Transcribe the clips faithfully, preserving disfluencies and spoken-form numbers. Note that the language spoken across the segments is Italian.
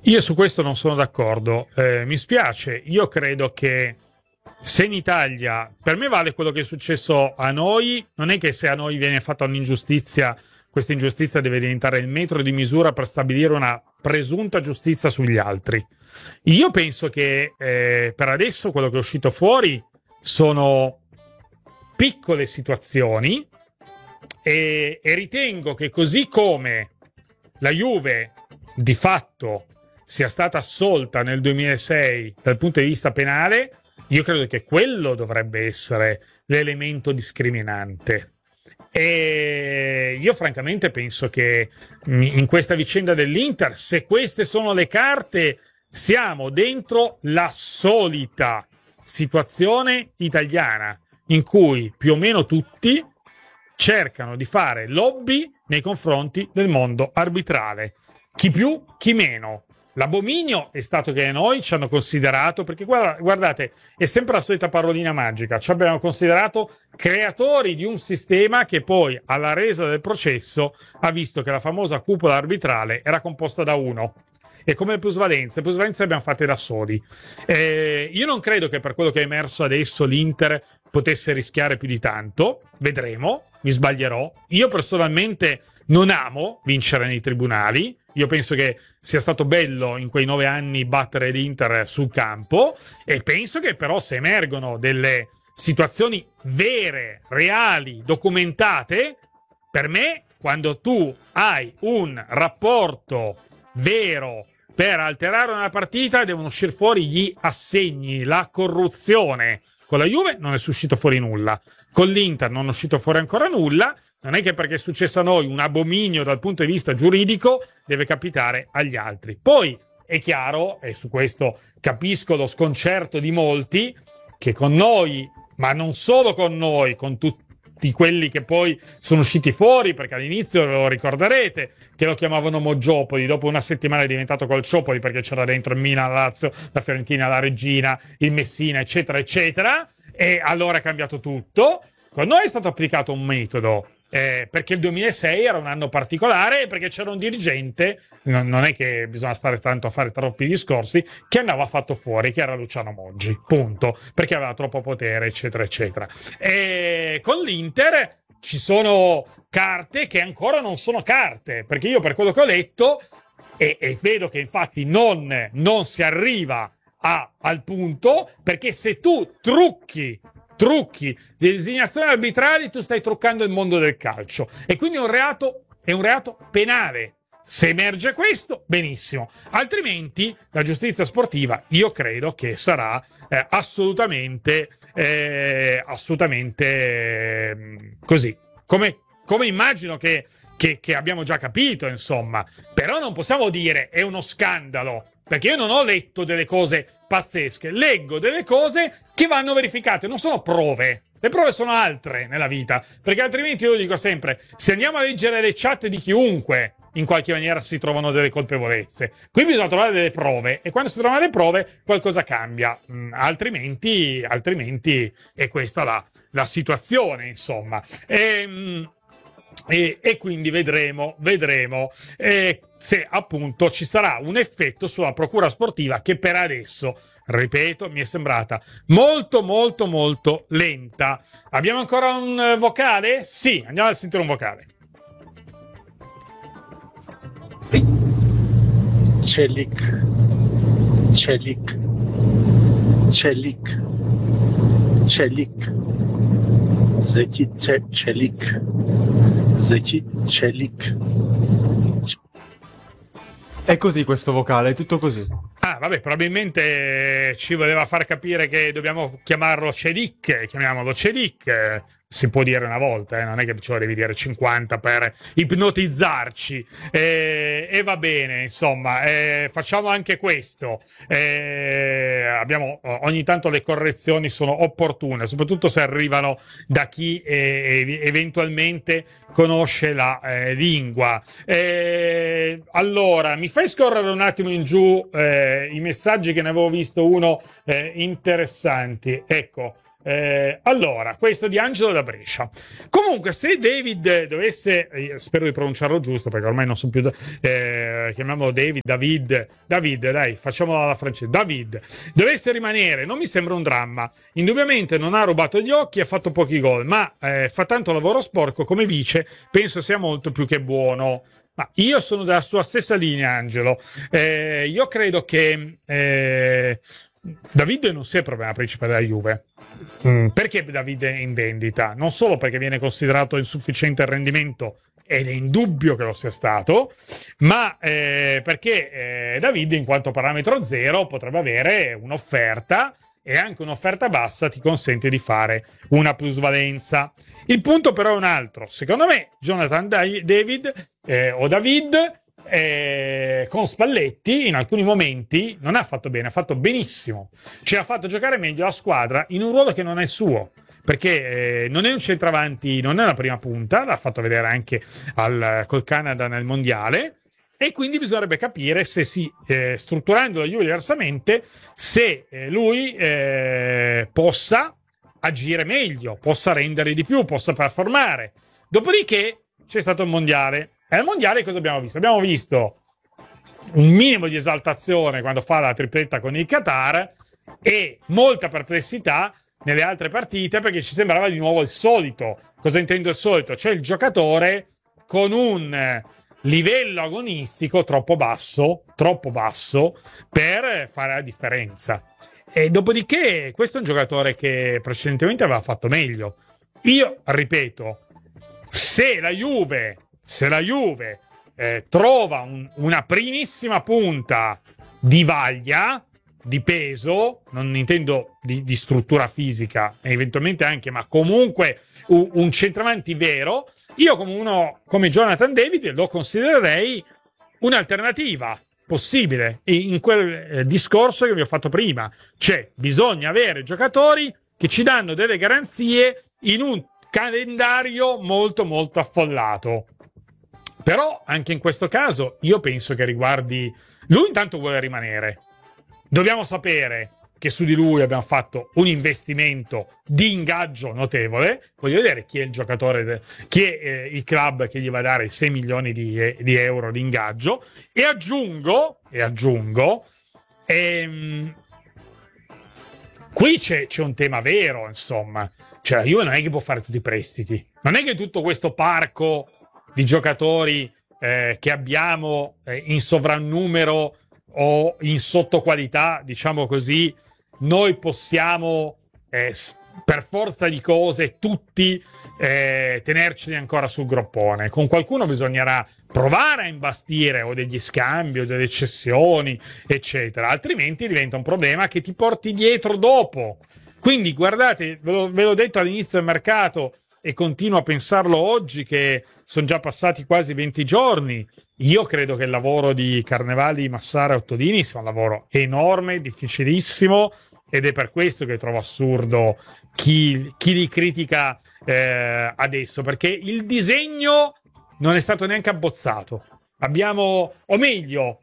Io su questo non sono d'accordo, eh, mi spiace, io credo che se in Italia, per me vale quello che è successo a noi, non è che se a noi viene fatta un'ingiustizia, questa ingiustizia deve diventare il metro di misura per stabilire una presunta giustizia sugli altri. Io penso che eh, per adesso quello che è uscito fuori sono piccole situazioni e, e ritengo che così come la Juve di fatto sia stata assolta nel duemilasei dal punto di vista penale, io credo che quello dovrebbe essere l'elemento discriminante. E io francamente penso che in questa vicenda dell'Inter, se queste sono le carte, siamo dentro la solita situazione italiana in cui più o meno tutti cercano di fare lobby nei confronti del mondo arbitrale. Chi più, chi meno. L'abominio è stato che noi ci hanno considerato, perché guarda, guardate, è sempre la solita parolina magica, ci abbiamo considerato creatori di un sistema che poi alla resa del processo ha visto che la famosa cupola arbitrale era composta da uno. E come le plusvalenze, le plusvalenze le abbiamo fatte da soli. Eh, io non credo che per quello che è emerso adesso l'Inter potesse rischiare più di tanto, vedremo, mi sbaglierò. Io personalmente non amo vincere nei tribunali, io penso che sia stato bello in quei nove anni battere l'Inter sul campo e penso che però se emergono delle situazioni vere, reali, documentate, per me quando tu hai un rapporto vero per alterare una partita devono uscire fuori gli assegni, la corruzione. Con la Juve non è uscito fuori nulla, con l'Inter non è uscito fuori ancora nulla. Non è che perché è successo a noi un abominio dal punto di vista giuridico deve capitare agli altri. Poi è chiaro, e su questo capisco lo sconcerto di molti, che con noi, ma non solo con noi, con tutti quelli che poi sono usciti fuori, perché all'inizio lo ricorderete che lo chiamavano Moggiopoli, dopo una settimana è diventato Calciopoli perché c'era dentro il Milan, la Lazio, la Fiorentina, la Reggina, il Messina, eccetera eccetera, e allora è cambiato tutto. Con noi è stato applicato un metodo, eh, perché il duemilasei era un anno particolare e perché c'era un dirigente, non, non è che bisogna stare tanto a fare troppi discorsi, che andava fatto fuori, che era Luciano Moggi, punto, perché aveva troppo potere, eccetera eccetera. E con l'Inter ci sono carte che ancora non sono carte, perché io per quello che ho letto e, e vedo che infatti non, non si arriva a, al punto, perché se tu trucchi trucchi di designazioni arbitrali, tu stai truccando il mondo del calcio e quindi è un reato, è un reato penale. Se emerge questo, benissimo, altrimenti la giustizia sportiva io credo che sarà eh, assolutamente eh, assolutamente eh, così come, come immagino che, che, che abbiamo già capito, insomma. Però non possiamo dire è uno scandalo, perché io non ho letto delle cose pazzesche, leggo delle cose che vanno verificate, non sono prove. Le prove sono altre nella vita, perché altrimenti io dico sempre, se andiamo a leggere le chat di chiunque, in qualche maniera si trovano delle colpevolezze. Qui bisogna trovare delle prove e quando si trovano le prove qualcosa cambia, mm, altrimenti, altrimenti è questa la, la situazione, insomma. E, E, e quindi vedremo, vedremo eh, se appunto ci sarà un effetto sulla procura sportiva che per adesso, ripeto, mi è sembrata molto molto molto lenta. Abbiamo ancora un vocale? Sì, andiamo a sentire un vocale. Celik, Celik, Celik, Celik, Zeki Celik. Zeki Celik. È così questo vocale, è tutto così. Ah, vabbè, probabilmente ci voleva far capire che dobbiamo chiamarlo Celik, chiamiamolo Celik. Si può dire una volta, eh? Non è che ce lo devi dire cinquanta per ipnotizzarci. E, e va bene, insomma, eh, facciamo anche questo. Eh, abbiamo, ogni tanto le correzioni sono opportune, soprattutto se arrivano da chi eh, eventualmente conosce la eh, lingua. Eh, allora, mi fai scorrere un attimo in giù eh, i messaggi, che ne avevo visto uno eh, interessanti. Ecco. Eh, allora, questo di Angelo da Brescia. Comunque, se David dovesse, eh, spero di pronunciarlo giusto perché ormai non sono più, eh, chiamiamolo David, David, David, dai, facciamolo alla francese. David dovesse rimanere, non mi sembra un dramma. Indubbiamente non ha rubato gli occhi, ha fatto pochi gol, ma eh, fa tanto lavoro sporco come vice, penso sia molto più che buono. Ma io sono della sua stessa linea, Angelo. Eh, io credo che eh, David non sia il problema principale della Juve. Mm, perché David è in vendita? Non solo perché viene considerato insufficiente il rendimento, ed è indubbio che lo sia stato, ma eh, perché eh, David, in quanto parametro zero, potrebbe avere un'offerta, e anche un'offerta bassa ti consente di fare una plusvalenza. Il punto però è un altro. Secondo me Jonathan David eh, o David eh, con Spalletti in alcuni momenti non ha fatto bene, ha fatto benissimo, cioè ha fatto giocare meglio la squadra in un ruolo che non è suo, perché eh, non è un centravanti, non è una prima punta, l'ha fatto vedere anche al, col Canada nel mondiale, e quindi bisognerebbe capire se si, eh, strutturando la Juve diversamente, se eh, lui eh, possa agire meglio, possa rendere di più, possa performare. Dopodiché c'è stato il mondiale. E al mondiale cosa abbiamo visto? Abbiamo visto un minimo di esaltazione quando fa la tripletta con il Qatar e molta perplessità nelle altre partite, perché ci sembrava di nuovo il solito. Cosa intendo il solito? Cioè il giocatore con un livello agonistico troppo basso, troppo basso per fare la differenza. E dopodiché questo è un giocatore che precedentemente aveva fatto meglio. Io ripeto, se la Juve, se la Juve eh, trova un, una primissima punta di vaglia, di peso, non intendo di, di struttura fisica, eventualmente anche, ma comunque un, un centravanti vero, io come uno come Jonathan David lo considererei un'alternativa possibile in quel eh, discorso che vi ho fatto prima. Cioè, bisogna avere giocatori che ci danno delle garanzie in un calendario molto molto affollato. Però anche in questo caso io penso che riguardi lui, intanto vuole rimanere. Dobbiamo sapere che su di lui abbiamo fatto un investimento di ingaggio notevole. Voglio vedere chi è il giocatore, de- chi è eh, il club che gli va a dare sei milioni di, eh, di euro di ingaggio. E aggiungo, e aggiungo, ehm, qui c'è, c'è un tema vero, insomma. Cioè, la Juve non è che può fare tutti i prestiti. Non è che tutto questo parco di giocatori eh, che abbiamo eh, in sovrannumero o in sottoqualità, diciamo così, noi possiamo eh, per forza di cose tutti eh, tenerceli ancora sul groppone. Con qualcuno bisognerà provare a imbastire o degli scambi o delle cessioni, eccetera, altrimenti diventa un problema che ti porti dietro dopo. Quindi guardate, ve, lo, ve l'ho detto all'inizio del mercato e continuo a pensarlo oggi, che sono già passati quasi venti giorni. Io credo che il lavoro di Carnevali, Massara e Ottolini sia un lavoro enorme, difficilissimo, ed è per questo che trovo assurdo chi, chi li critica eh, adesso, perché il disegno non è stato neanche abbozzato. Abbiamo, o meglio,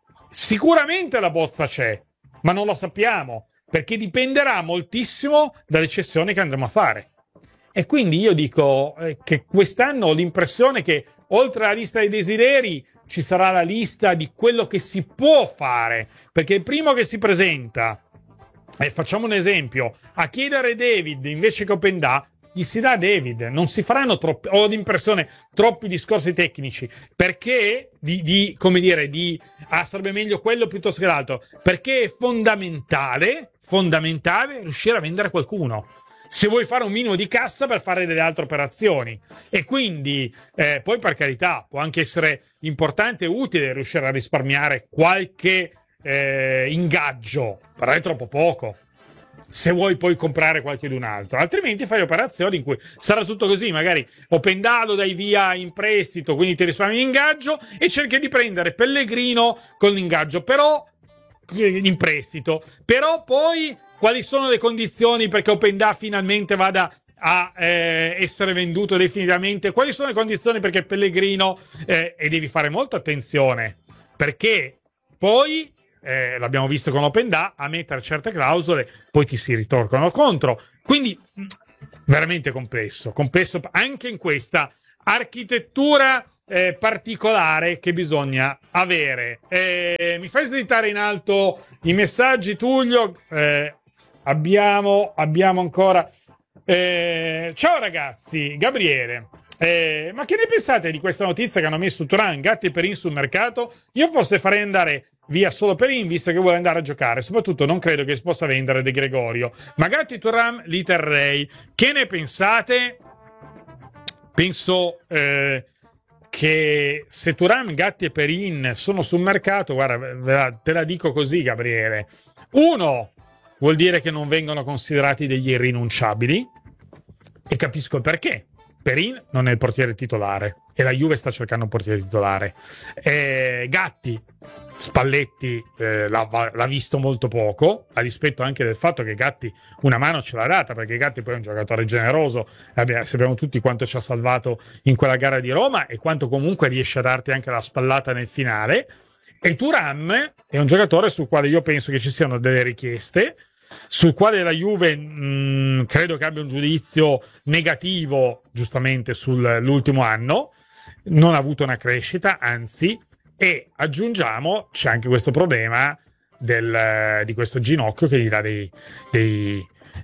sicuramente la bozza c'è, ma non lo sappiamo, perché dipenderà moltissimo dalle cessioni che andremo a fare. E quindi io dico eh, che quest'anno ho l'impressione che oltre alla lista dei desideri ci sarà la lista di quello che si può fare, perché il primo che si presenta, e eh, facciamo un esempio, a chiedere David invece che Openda, gli si dà David, non si faranno troppi, ho l'impressione, troppi discorsi tecnici, perché di, di come dire, di ah, sarebbe meglio quello piuttosto che l'altro, perché è fondamentale, fondamentale riuscire a vendere qualcuno, se vuoi fare un minimo di cassa per fare delle altre operazioni. E quindi eh, poi, per carità, può anche essere importante e utile riuscire a risparmiare qualche eh, ingaggio, però è troppo poco se vuoi poi comprare qualche d'un altro, altrimenti fai operazioni in cui sarà tutto così, magari Openda lo dai via in prestito, quindi ti risparmi l'ingaggio, e cerchi di prendere Pellegrino con l'ingaggio però in prestito, però poi quali sono le condizioni perché Openda finalmente vada a eh, essere venduto definitivamente, quali sono le condizioni perché Pellegrino eh, e devi fare molta attenzione, perché poi eh, l'abbiamo visto con Openda, a mettere certe clausole poi ti si ritorcono contro. Quindi veramente complesso, complesso anche in questa architettura eh, particolare che bisogna avere. Eh, mi fai slittare in alto i messaggi, Tullio? Eh, abbiamo, abbiamo ancora... Eh, ciao ragazzi, Gabriele. Eh, ma che ne pensate di questa notizia che hanno messo Thuram, Gatti e Perin sul mercato? Io forse farei andare via solo Perin, visto che vuole andare a giocare. Soprattutto non credo che si possa vendere De Gregorio. Ma Gatti e Thuram li terrei. Che ne pensate? Penso eh, che se Thuram, Gatti e Perin sono sul mercato, guarda, te la dico così, Gabriele. Uno, vuol dire che non vengono considerati degli irrinunciabili, e capisco il perché. Perin non è il portiere titolare e la Juve sta cercando un portiere titolare. Eh, Gatti, Spalletti eh, l'ha, l'ha visto molto poco, a rispetto anche del fatto che Gatti una mano ce l'ha data, perché Gatti poi è un giocatore generoso, abbiamo, sappiamo tutti quanto ci ha salvato in quella gara di Roma e quanto comunque riesce a darti anche la spallata nel finale. E Thuram è un giocatore sul quale io penso che ci siano delle richieste, sul quale la Juve mh, credo che abbia un giudizio negativo giustamente sull'ultimo anno, non ha avuto una crescita, anzi, e aggiungiamo c'è anche questo problema del, di questo ginocchio che gli dà dei, dei,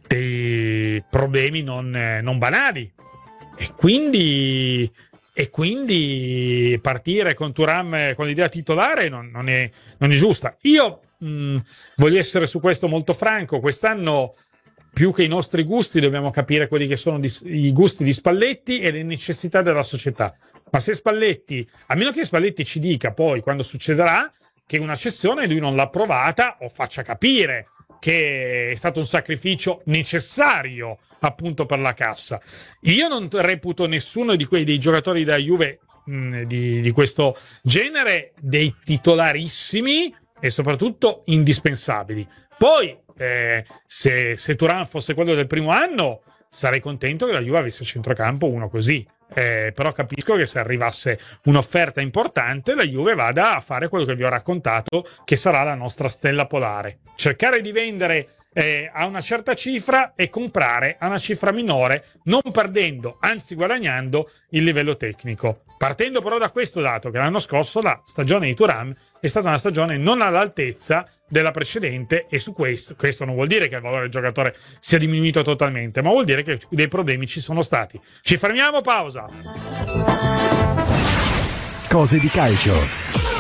dei problemi non, non banali, e quindi e quindi partire con Thuram con l'idea titolare non, non, è, non è giusta. Io mh, voglio essere su questo molto franco. Quest'anno, più che i nostri gusti, dobbiamo capire quelli che sono di, i gusti di Spalletti e le necessità della società. Ma se Spalletti, a meno che Spalletti ci dica poi quando succederà che una cessione lui non l'ha approvata, o faccia capire che è stato un sacrificio necessario appunto per la cassa. Io non reputo nessuno di quei dei giocatori della Juve mh, di, di questo genere dei titolarissimi e soprattutto indispensabili. Poi eh, se, se Thuram fosse quello del primo anno, sarei contento che la Juve avesse a centrocampo uno così. Eh, però capisco che se arrivasse un'offerta importante, la Juve vada a fare quello che vi ho raccontato, che sarà la nostra stella polare: cercare di vendere eh, a una certa cifra e comprare a una cifra minore, non perdendo, anzi guadagnando il livello tecnico. Partendo però da questo dato, che l'anno scorso la stagione di Thuram è stata una stagione non all'altezza della precedente, e su questo, questo non vuol dire che il valore del giocatore sia diminuito totalmente, ma vuol dire che dei problemi ci sono stati. Ci fermiamo, pausa. Cose di calcio.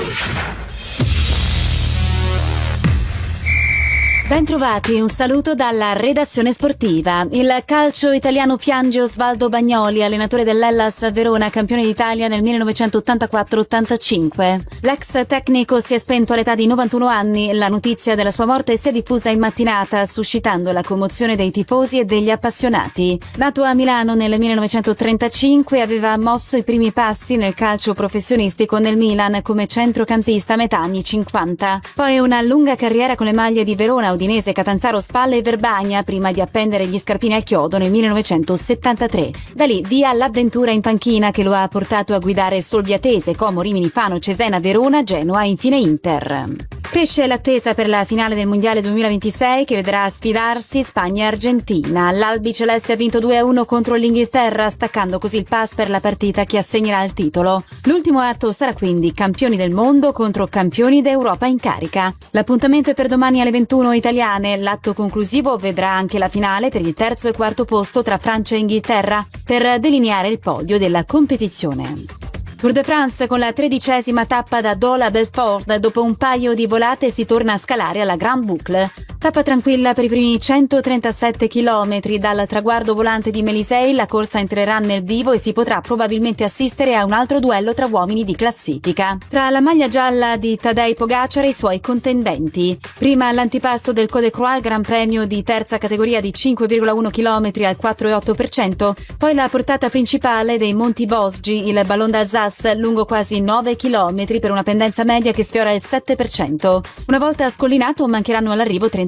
Bentrovati, un saluto dalla redazione sportiva. Il calcio italiano piange Osvaldo Bagnoli, allenatore dell'Hellas Verona, campione d'Italia nel millenovecentottantaquattro ottantacinque. L'ex tecnico si è spento all'età di novantuno anni. La notizia della sua morte si è diffusa in mattinata, suscitando la commozione dei tifosi e degli appassionati. Nato a Milano nel millenovecentotrentacinque, aveva mosso i primi passi nel calcio professionistico nel Milan come centrocampista a metà anni cinquanta. Poi una lunga carriera con le maglie di Verona, Udinese, Catanzaro, Spalla e Verbagna, prima di appendere gli scarpini al chiodo nel millenovecentosettantatré. Da lì via l'avventura in panchina, che lo ha portato a guidare Solviatese, Como, Rimini, Fano, Cesena, Verona, Genoa e infine Inter. Cresce l'attesa per la finale del Mondiale duemilaventisei, che vedrà sfidarsi Spagna e Argentina. L'Albi Celeste ha vinto due a uno contro l'Inghilterra, staccando così il pass per la partita che assegnerà il titolo. L'ultimo atto sarà quindi campioni del mondo contro campioni d'Europa in carica. L'appuntamento è per domani alle ventuno italiane. L'atto conclusivo vedrà anche la finale per il terzo e quarto posto tra Francia e Inghilterra, per delineare il podio della competizione. Tour de France con la tredicesima tappa da Dole a Belfort. Dopo un paio di volate si torna a scalare alla Grande Boucle. Tappa tranquilla per i primi centotrentasette chilometri. Dal traguardo volante di Mélisey la corsa entrerà nel vivo e si potrà probabilmente assistere a un altro duello tra uomini di classifica, tra la maglia gialla di Tadej Pogacar e i suoi contendenti. Prima l'antipasto del Col de Croix, Gran Premio di terza categoria di cinque virgola uno chilometri al quattro virgola otto per cento, poi la portata principale dei Monti Vosgi, il Ballon d'Alsace, lungo quasi nove chilometri per una pendenza media che sfiora il sette per cento. Una volta scollinato mancheranno all'arrivo trenta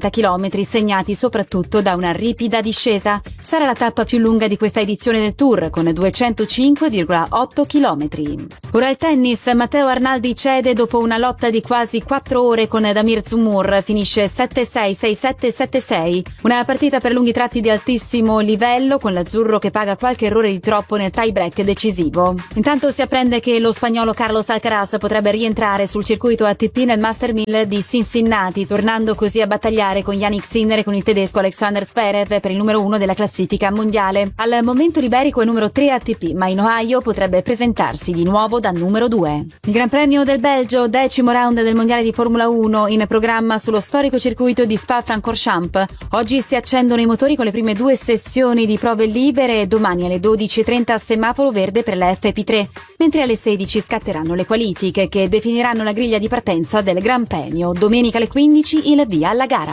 trenta chilometri, segnati soprattutto da una ripida discesa. Sarà la tappa più lunga di questa edizione del Tour, con duecentocinque virgola otto chilometri. Ora il tennis. Matteo Arnaldi cede dopo una lotta di quasi quattro ore con Damir Zumur. Finisce sette sei, sei sette, sette sei. Una partita per lunghi tratti di altissimo livello, con l'azzurro che paga qualche errore di troppo nel tie break decisivo. Intanto si apprende che lo spagnolo Carlos Alcaraz potrebbe rientrare sul circuito A T P nel Master mille di Cincinnati, tornando così a battagliare con Yannick Sinner e con il tedesco Alexander Zverev per il numero uno della classifica mondiale. Al momento l'iberico è numero tre A T P, ma in Ohio potrebbe presentarsi di nuovo da numero due. Il Gran Premio del Belgio, decimo round del mondiale di Formula uno, in programma sullo storico circuito di Spa-Francorchamps. Oggi si accendono i motori con le prime due sessioni di prove libere e domani alle dodici e trenta semaforo verde per la F P tre, mentre alle sedici scatteranno le qualifiche che definiranno la griglia di partenza del Gran Premio. Domenica alle quindici il via alla gara.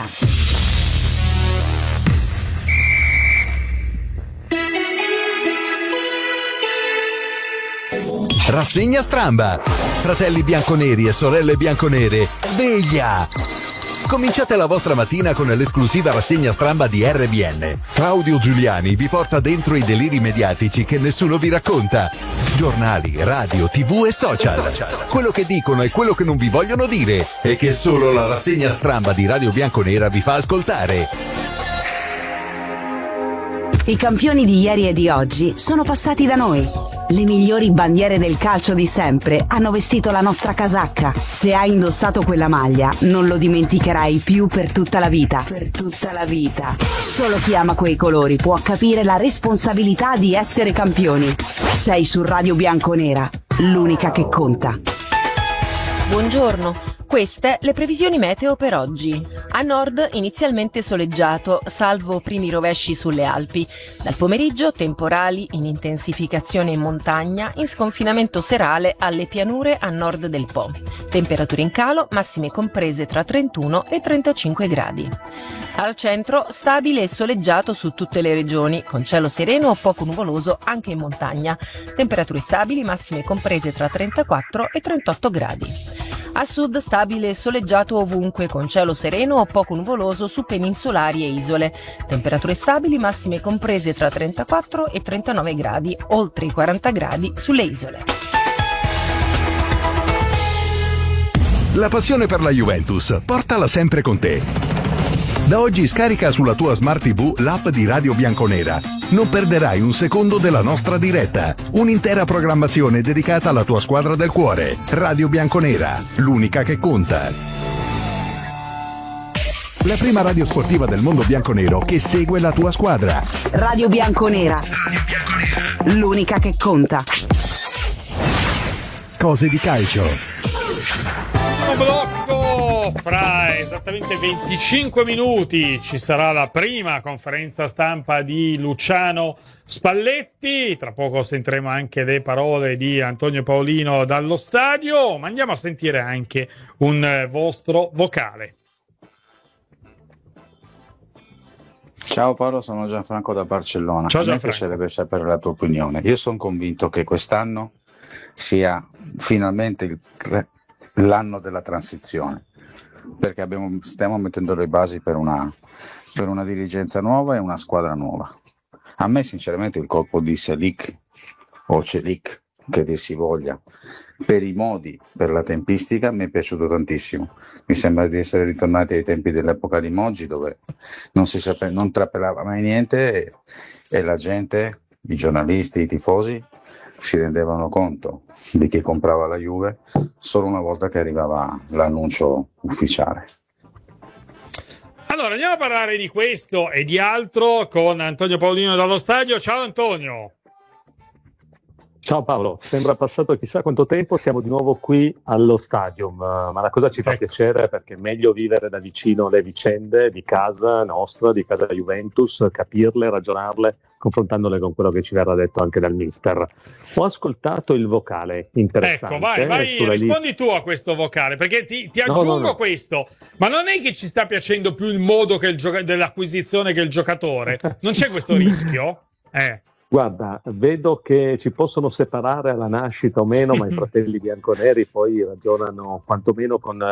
Rassegna Stramba. Fratelli bianconeri e sorelle bianconere, sveglia! Cominciate la vostra mattina con l'esclusiva rassegna Stramba di R B N. Claudio Giuliani vi porta dentro i deliri mediatici che nessuno vi racconta. Giornali, radio, tv e social. Quello che dicono e quello che non vi vogliono dire e che solo la rassegna Stramba di Radio Bianconera vi fa ascoltare. I campioni di ieri e di oggi sono passati da noi. Le migliori bandiere del calcio di sempre hanno vestito la nostra casacca. Se hai indossato quella maglia, non lo dimenticherai più per tutta la vita. Per tutta la vita. Solo chi ama quei colori può capire la responsabilità di essere campioni. Sei su Radio Bianconera, l'unica che conta. Buongiorno. Queste le previsioni meteo per oggi. A nord inizialmente soleggiato, salvo primi rovesci sulle Alpi. Dal pomeriggio temporali in intensificazione in montagna, in sconfinamento serale alle pianure a nord del Po. Temperature in calo, massime comprese tra trentuno e trentacinque gradi. Al centro stabile e soleggiato su tutte le regioni, con cielo sereno o poco nuvoloso anche in montagna. Temperature stabili, massime comprese tra trentaquattro e trentotto gradi. A sud stabile e soleggiato ovunque, con cielo sereno o poco nuvoloso su peninsulari e isole. Temperature stabili, massime comprese tra trentaquattro e trentanove gradi, oltre i quaranta gradi sulle isole. La passione per la Juventus, portala sempre con te. Da oggi scarica sulla tua Smart tivù l'app di Radio Bianconera. Non perderai un secondo della nostra diretta. Un'intera programmazione dedicata alla tua squadra del cuore. Radio Bianconera, l'unica che conta. La prima radio sportiva del mondo bianconero che segue la tua squadra. Radio Bianconera, l'unica che conta. Cose di calcio. Un blocco fra esattamente venticinque minuti ci sarà la prima conferenza stampa di Luciano Spalletti. Tra poco sentiremo anche le parole di Antonio Paolino dallo stadio, ma andiamo a sentire anche un vostro vocale. Ciao Paolo, sono Gianfranco da Barcellona. Ciao A me Gianfranco. piacerebbe sapere la tua opinione. Io sono convinto che quest'anno sia finalmente il, l'anno della transizione, perché abbiamo, stiamo mettendo le basi per una, per una dirigenza nuova e una squadra nuova. A me sinceramente il colpo di Selic o Celic, che dir si voglia, per i modi, per la tempistica, mi è piaciuto tantissimo. Mi sembra di essere ritornati ai tempi dell'epoca di Moggi, dove non si sapeva, non trapelava mai niente e, e la gente, i giornalisti, i tifosi si rendevano conto di chi comprava la Juve solo una volta che arrivava l'annuncio ufficiale. Allora andiamo a parlare di questo e di altro con Antonio Paolino dallo stadio. Ciao Antonio. Ciao Paolo, sembra passato chissà quanto tempo, siamo di nuovo qui allo stadium, ma la cosa ci fa Ecco. piacere perché è meglio vivere da vicino le vicende di casa nostra, di casa Juventus, capirle, ragionarle, confrontandole con quello che ci verrà detto anche dal mister. Ho ascoltato il vocale interessante. Ecco, vai, vai, sulla rispondi lista. tu a questo vocale, perché ti, ti No, aggiungo no, no. questo, ma non è che ci sta piacendo più il modo che il gioca- dell'acquisizione che il giocatore? Non c'è questo rischio? Eh. Guarda, vedo che ci possono separare alla nascita o meno, ma i fratelli bianconeri poi ragionano quantomeno con eh,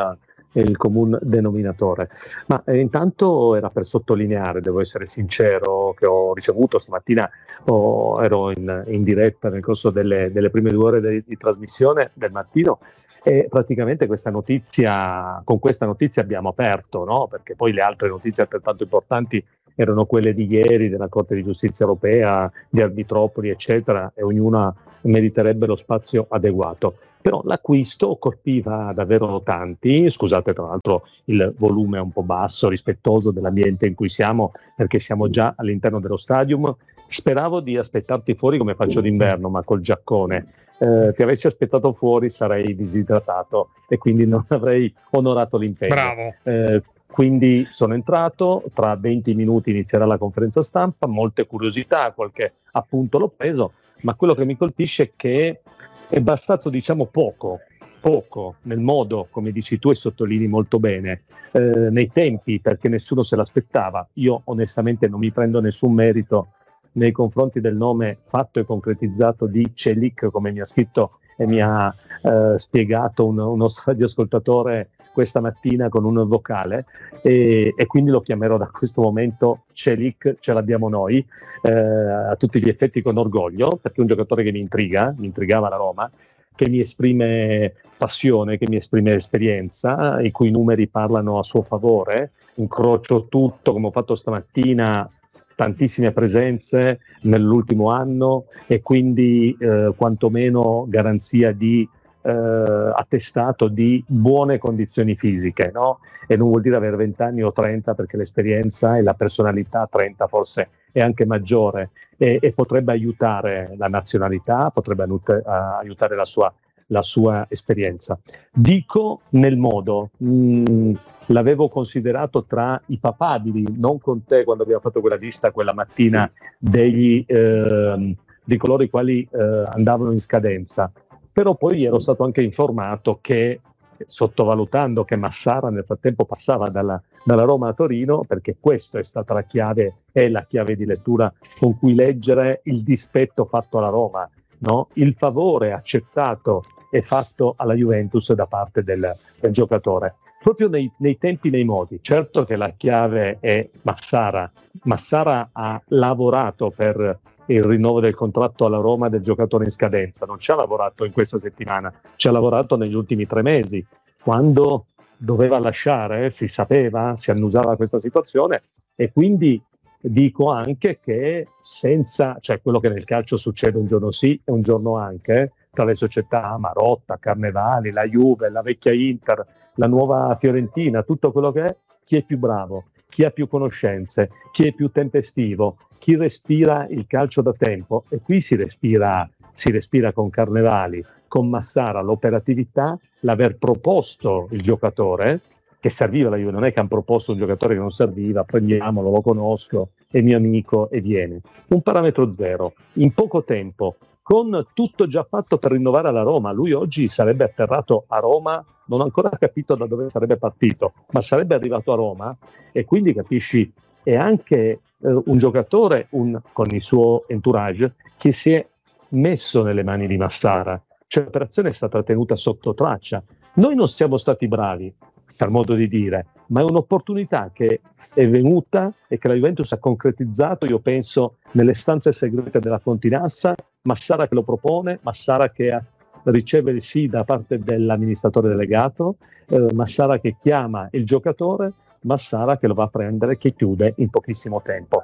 è il comune denominatore. Ma eh, intanto era per sottolineare, devo essere sincero, che ho ricevuto stamattina, oh, ero in, in diretta nel corso delle, delle prime due ore di, di trasmissione del mattino, e praticamente questa notizia, con questa notizia abbiamo aperto, no? Perché poi le altre notizie altrettanto importanti erano quelle di ieri della Corte di Giustizia Europea, di Arbitropoli, eccetera, e ognuna meriterebbe lo spazio adeguato. Però l'acquisto colpiva davvero tanti, scusate tra l'altro il volume è un po' basso, rispettoso dell'ambiente in cui siamo, perché siamo già all'interno dello stadium. Speravo di aspettarti fuori come faccio d'inverno, ma col giaccone. Eh, ti avessi aspettato fuori sarei disidratato e quindi non avrei onorato l'impegno. Bravo. Eh, quindi sono entrato, tra venti minuti inizierà la conferenza stampa, molte curiosità, qualche appunto l'ho preso, ma quello che mi colpisce è che è bastato, diciamo, poco, poco nel modo, come dici tu e sottolinei molto bene, eh, nei tempi, perché nessuno se l'aspettava. Io onestamente non mi prendo nessun merito nei confronti del nome fatto e concretizzato di Celik, come mi ha scritto e mi ha eh, spiegato un, uno radioascoltatore questa mattina con un vocale, e, e quindi lo chiamerò da questo momento Celik, ce l'abbiamo noi, eh, a tutti gli effetti con orgoglio, perché è un giocatore che mi intriga, mi intrigava la Roma, che mi esprime passione, che mi esprime esperienza, i cui numeri parlano a suo favore. Incrocio tutto, come ho fatto stamattina, tantissime presenze nell'ultimo anno, e quindi eh, quantomeno garanzia di eh, attestato di buone condizioni fisiche, no? E non vuol dire avere venti anni o trenta, perché l'esperienza e la personalità trenta forse è anche maggiore, e, e potrebbe aiutare la nazionalità, potrebbe aiut- aiutare la sua, la sua esperienza. Dico nel modo, mh, l'avevo considerato tra i papabili, non con te quando abbiamo fatto quella lista quella mattina degli, eh, di coloro i quali eh, andavano in scadenza, però poi ero stato anche informato che, sottovalutando che Massara nel frattempo passava dalla, dalla Roma a Torino, perché questa è stata la chiave, è la chiave di lettura con cui leggere il dispetto fatto alla Roma, no? Il favore accettato e fatto alla Juventus da parte del, del giocatore, proprio nei, nei tempi, nei modi. Certo che la chiave è Massara. Massara ha lavorato per il rinnovo del contratto alla Roma del giocatore in scadenza, non ci ha lavorato in questa settimana, ci ha lavorato negli ultimi tre mesi, quando doveva lasciare, si sapeva, si annusava questa situazione, e quindi dico anche che senza, cioè quello che nel calcio succede un giorno sì e un giorno anche, tra le società Marotta, Carnevali, la Juve, la vecchia Inter, la nuova Fiorentina, tutto quello che è, chi è più bravo, chi ha più conoscenze, chi è più tempestivo, chi respira il calcio da tempo. E qui si respira, si respira con Carnevali, con Massara, l'operatività, l'aver proposto il giocatore che serviva alla Juve, non è che hanno proposto un giocatore che non serviva, prendiamolo, lo conosco, è mio amico e viene. Un parametro zero, in poco tempo, con tutto già fatto per rinnovare la Roma. Lui oggi sarebbe atterrato a Roma, non ho ancora capito da dove sarebbe partito, ma sarebbe arrivato a Roma, e quindi capisci, è anche eh, un giocatore un, con il suo entourage che si è messo nelle mani di Massara, cioè l'operazione è stata tenuta sotto traccia. Noi non siamo stati bravi, per modo di dire, ma è un'opportunità che è venuta e che la Juventus ha concretizzato, io penso, nelle stanze segrete della Fontinassa. Massara che lo propone, Massara che ha, riceve il sì da parte dell'amministratore delegato, eh, Massara che chiama il giocatore, Massara che lo va a prendere, che chiude in pochissimo tempo.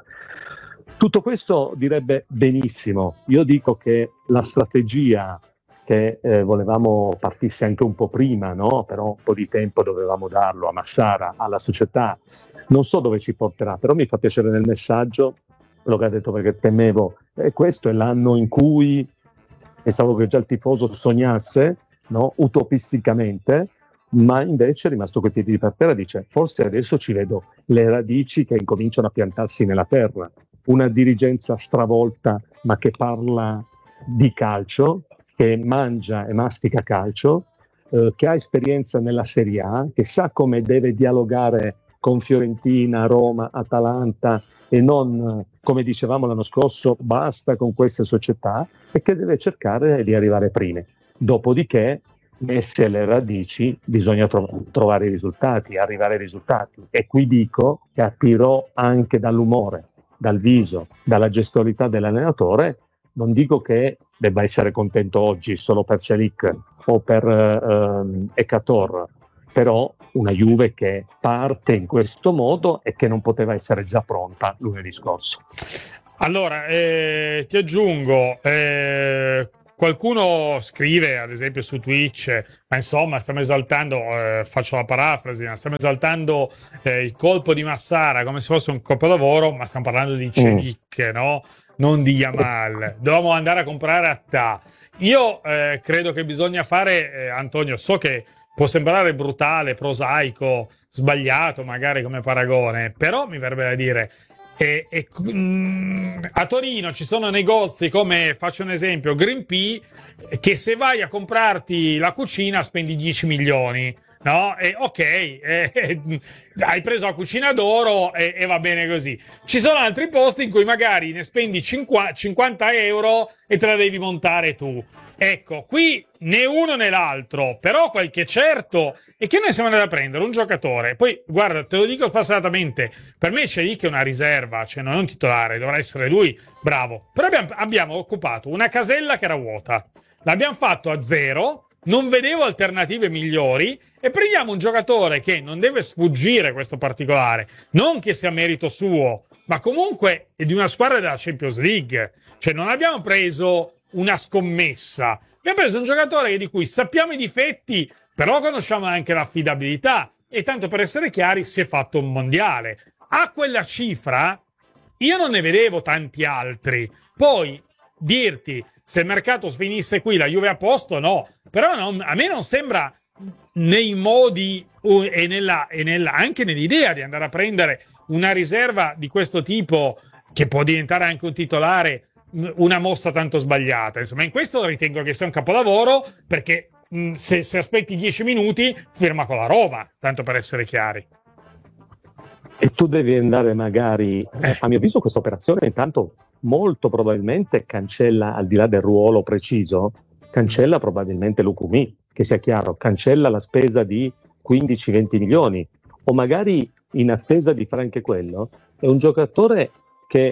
Tutto questo direbbe benissimo. Io dico che la strategia che eh, volevamo partisse anche un po' prima, no? Però un po' di tempo dovevamo darlo a Massara, alla società. Non so dove ci porterà, però mi fa piacere nel messaggio quello che ha detto, perché temevo, e questo è l'anno in cui pensavo che già il tifoso sognasse, no? Utopisticamente, ma invece è rimasto coi piedi per terra, dice forse adesso ci vedo le radici che incominciano a piantarsi nella terra, una dirigenza stravolta ma che parla di calcio, che mangia e mastica calcio, eh, che ha esperienza nella Serie A, che sa come deve dialogare con Fiorentina, Roma, Atalanta, e non, come dicevamo l'anno scorso, basta con queste società, e che deve cercare di arrivare prime. Dopodiché messi alle radici bisogna tro- trovare i risultati, arrivare ai risultati. E qui dico che attirò anche dall'umore, dal viso, dalla gestualità dell'allenatore. Non dico che debba essere contento oggi solo per Celik o per ehm, Ekator, però una Juve che parte in questo modo e che non poteva essere già pronta lunedì scorso. Allora, eh, ti aggiungo, eh, qualcuno scrive, ad esempio su Twitch, ma insomma stiamo esaltando, eh, faccio la parafrasi, ma stiamo esaltando eh, il colpo di Massara come se fosse un capolavoro, ma stiamo parlando di Celik, mm. no? Non di Yamal. Dovevamo andare a comprare Attà. Io eh, credo che bisogna fare, eh, Antonio, so che può sembrare brutale, prosaico, sbagliato magari come paragone, però mi verrebbe da dire... E, e, mm, a Torino ci sono negozi come, faccio un esempio, Green Pea, che se vai a comprarti la cucina spendi dieci milioni, no? E ok, eh, eh, hai preso la cucina d'oro e, e va bene così. Ci sono altri posti in cui magari ne spendi cinquanta euro e te la devi montare tu. Ecco, qui né uno né l'altro, però quel che è certo è che noi siamo andati a prendere un giocatore. Poi, guarda, te lo dico spassionatamente, per me c'è lì che è una riserva, cioè non è un titolare, dovrà essere lui, bravo. Però abbiamo, abbiamo occupato una casella che era vuota, l'abbiamo fatto a zero, non vedevo alternative migliori e prendiamo un giocatore che non deve sfuggire questo particolare, non che sia merito suo, ma comunque è di una squadra della Champions League. Cioè non abbiamo preso una scommessa, abbiamo preso un giocatore di cui sappiamo i difetti, però conosciamo anche l'affidabilità, e tanto per essere chiari si è fatto un mondiale. A quella cifra io non ne vedevo tanti altri. Poi dirti se il mercato finisse qui la Juve a posto, no, però non, a me non sembra nei modi uh, e, nella, e nella, anche nell'idea di andare a prendere una riserva di questo tipo, che può diventare anche un titolare, una mossa tanto sbagliata. Insomma, in questo ritengo che sia un capolavoro, perché mh, se, se aspetti dieci minuti firma con la Roma, tanto per essere chiari. E tu devi andare magari, eh. a mio avviso questa operazione intanto molto probabilmente cancella, al di là del ruolo preciso, cancella probabilmente Lukumi, che sia chiaro, cancella la spesa di quindici venti milioni, o magari in attesa di fare anche quello, è un giocatore che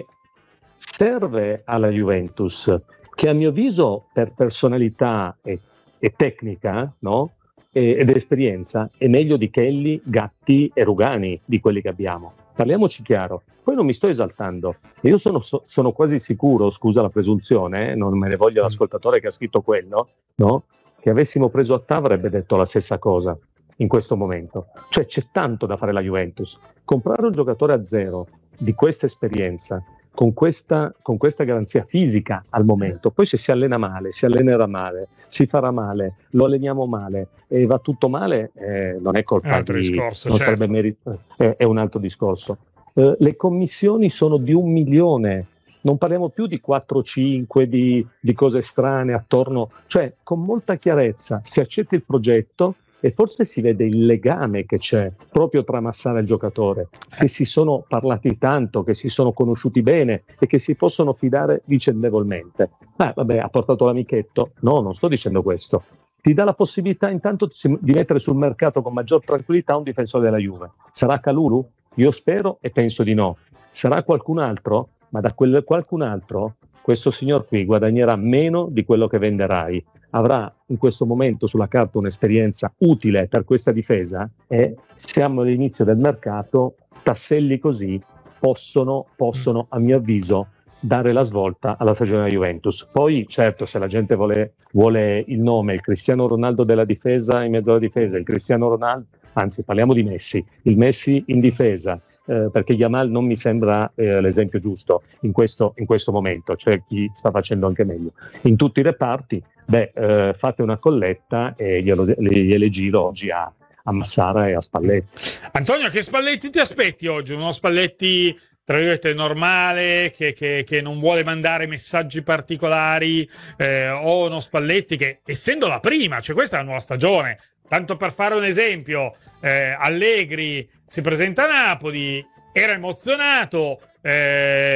serve alla Juventus, che a mio avviso per personalità e, e tecnica, no? e, ed esperienza è meglio di Kelly, Gatti e Rugani, di quelli che abbiamo. Parliamoci chiaro. Poi non mi sto esaltando, io sono, so, sono quasi sicuro, scusa la presunzione, eh, non me ne voglia l'ascoltatore che ha scritto quello, no? Che avessimo preso Attà avrebbe detto la stessa cosa in questo momento. Cioè c'è tanto da fare la Juventus. Comprare un giocatore a zero di questa esperienza, con questa, con questa garanzia fisica al momento, poi se si allena male, si allenerà male, si farà male, lo alleniamo male e va tutto male, eh, non è colpa di... discorso, non certo. sarebbe merito, eh, è un altro discorso. Eh, le commissioni sono di un milione, non parliamo più di quattro cinque, di, di cose strane attorno, cioè con molta chiarezza si accetta il progetto e forse si vede il legame che c'è proprio tra Massara e il giocatore, che si sono parlati tanto, che si sono conosciuti bene e che si possono fidare vicendevolmente. Ah, vabbè, ha portato l'amichetto? No, non sto dicendo questo. Ti dà la possibilità intanto di mettere sul mercato con maggior tranquillità un difensore della Juve. Sarà Kalulu? Io spero e penso di no. Sarà qualcun altro? Ma da quel qualcun altro questo signor qui guadagnerà meno di quello che venderai. Avrà in questo momento sulla carta un'esperienza utile per questa difesa e siamo all'inizio del mercato, tasselli così possono, possono a mio avviso dare la svolta alla stagione della Juventus. Poi certo, se la gente vuole, vuole il nome, il Cristiano Ronaldo della difesa in mezzo alla difesa, il Cristiano Ronaldo, anzi parliamo di Messi, il Messi in difesa, Eh, perché Yamal non mi sembra eh, l'esempio giusto in questo, in questo momento, c'è chi sta facendo anche meglio. In tutti i reparti, beh, eh, fate una colletta e glielo, gliele giro oggi a, a Massara e a Spalletti. Antonio, che Spalletti ti aspetti oggi? Uno Spalletti, tra virgolette, normale, che, che, che non vuole mandare messaggi particolari, eh, o uno Spalletti che, essendo la prima, cioè questa è la nuova stagione, tanto per fare un esempio, eh, Allegri si presenta a Napoli, era emozionato, eh,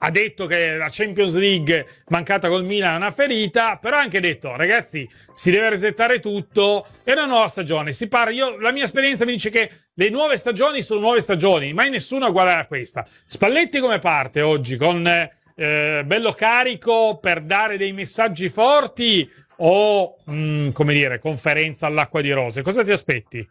ha detto che la Champions League mancata col Milan è una ferita, però ha anche detto ragazzi si deve resettare tutto, è una nuova stagione, si parla, io, la mia esperienza mi dice che le nuove stagioni sono nuove stagioni, mai nessuno è uguale a questa. Spalletti come parte oggi? Con eh, bello carico per dare dei messaggi forti o mh, come dire conferenza all'acqua di rose? Cosa ti aspetti?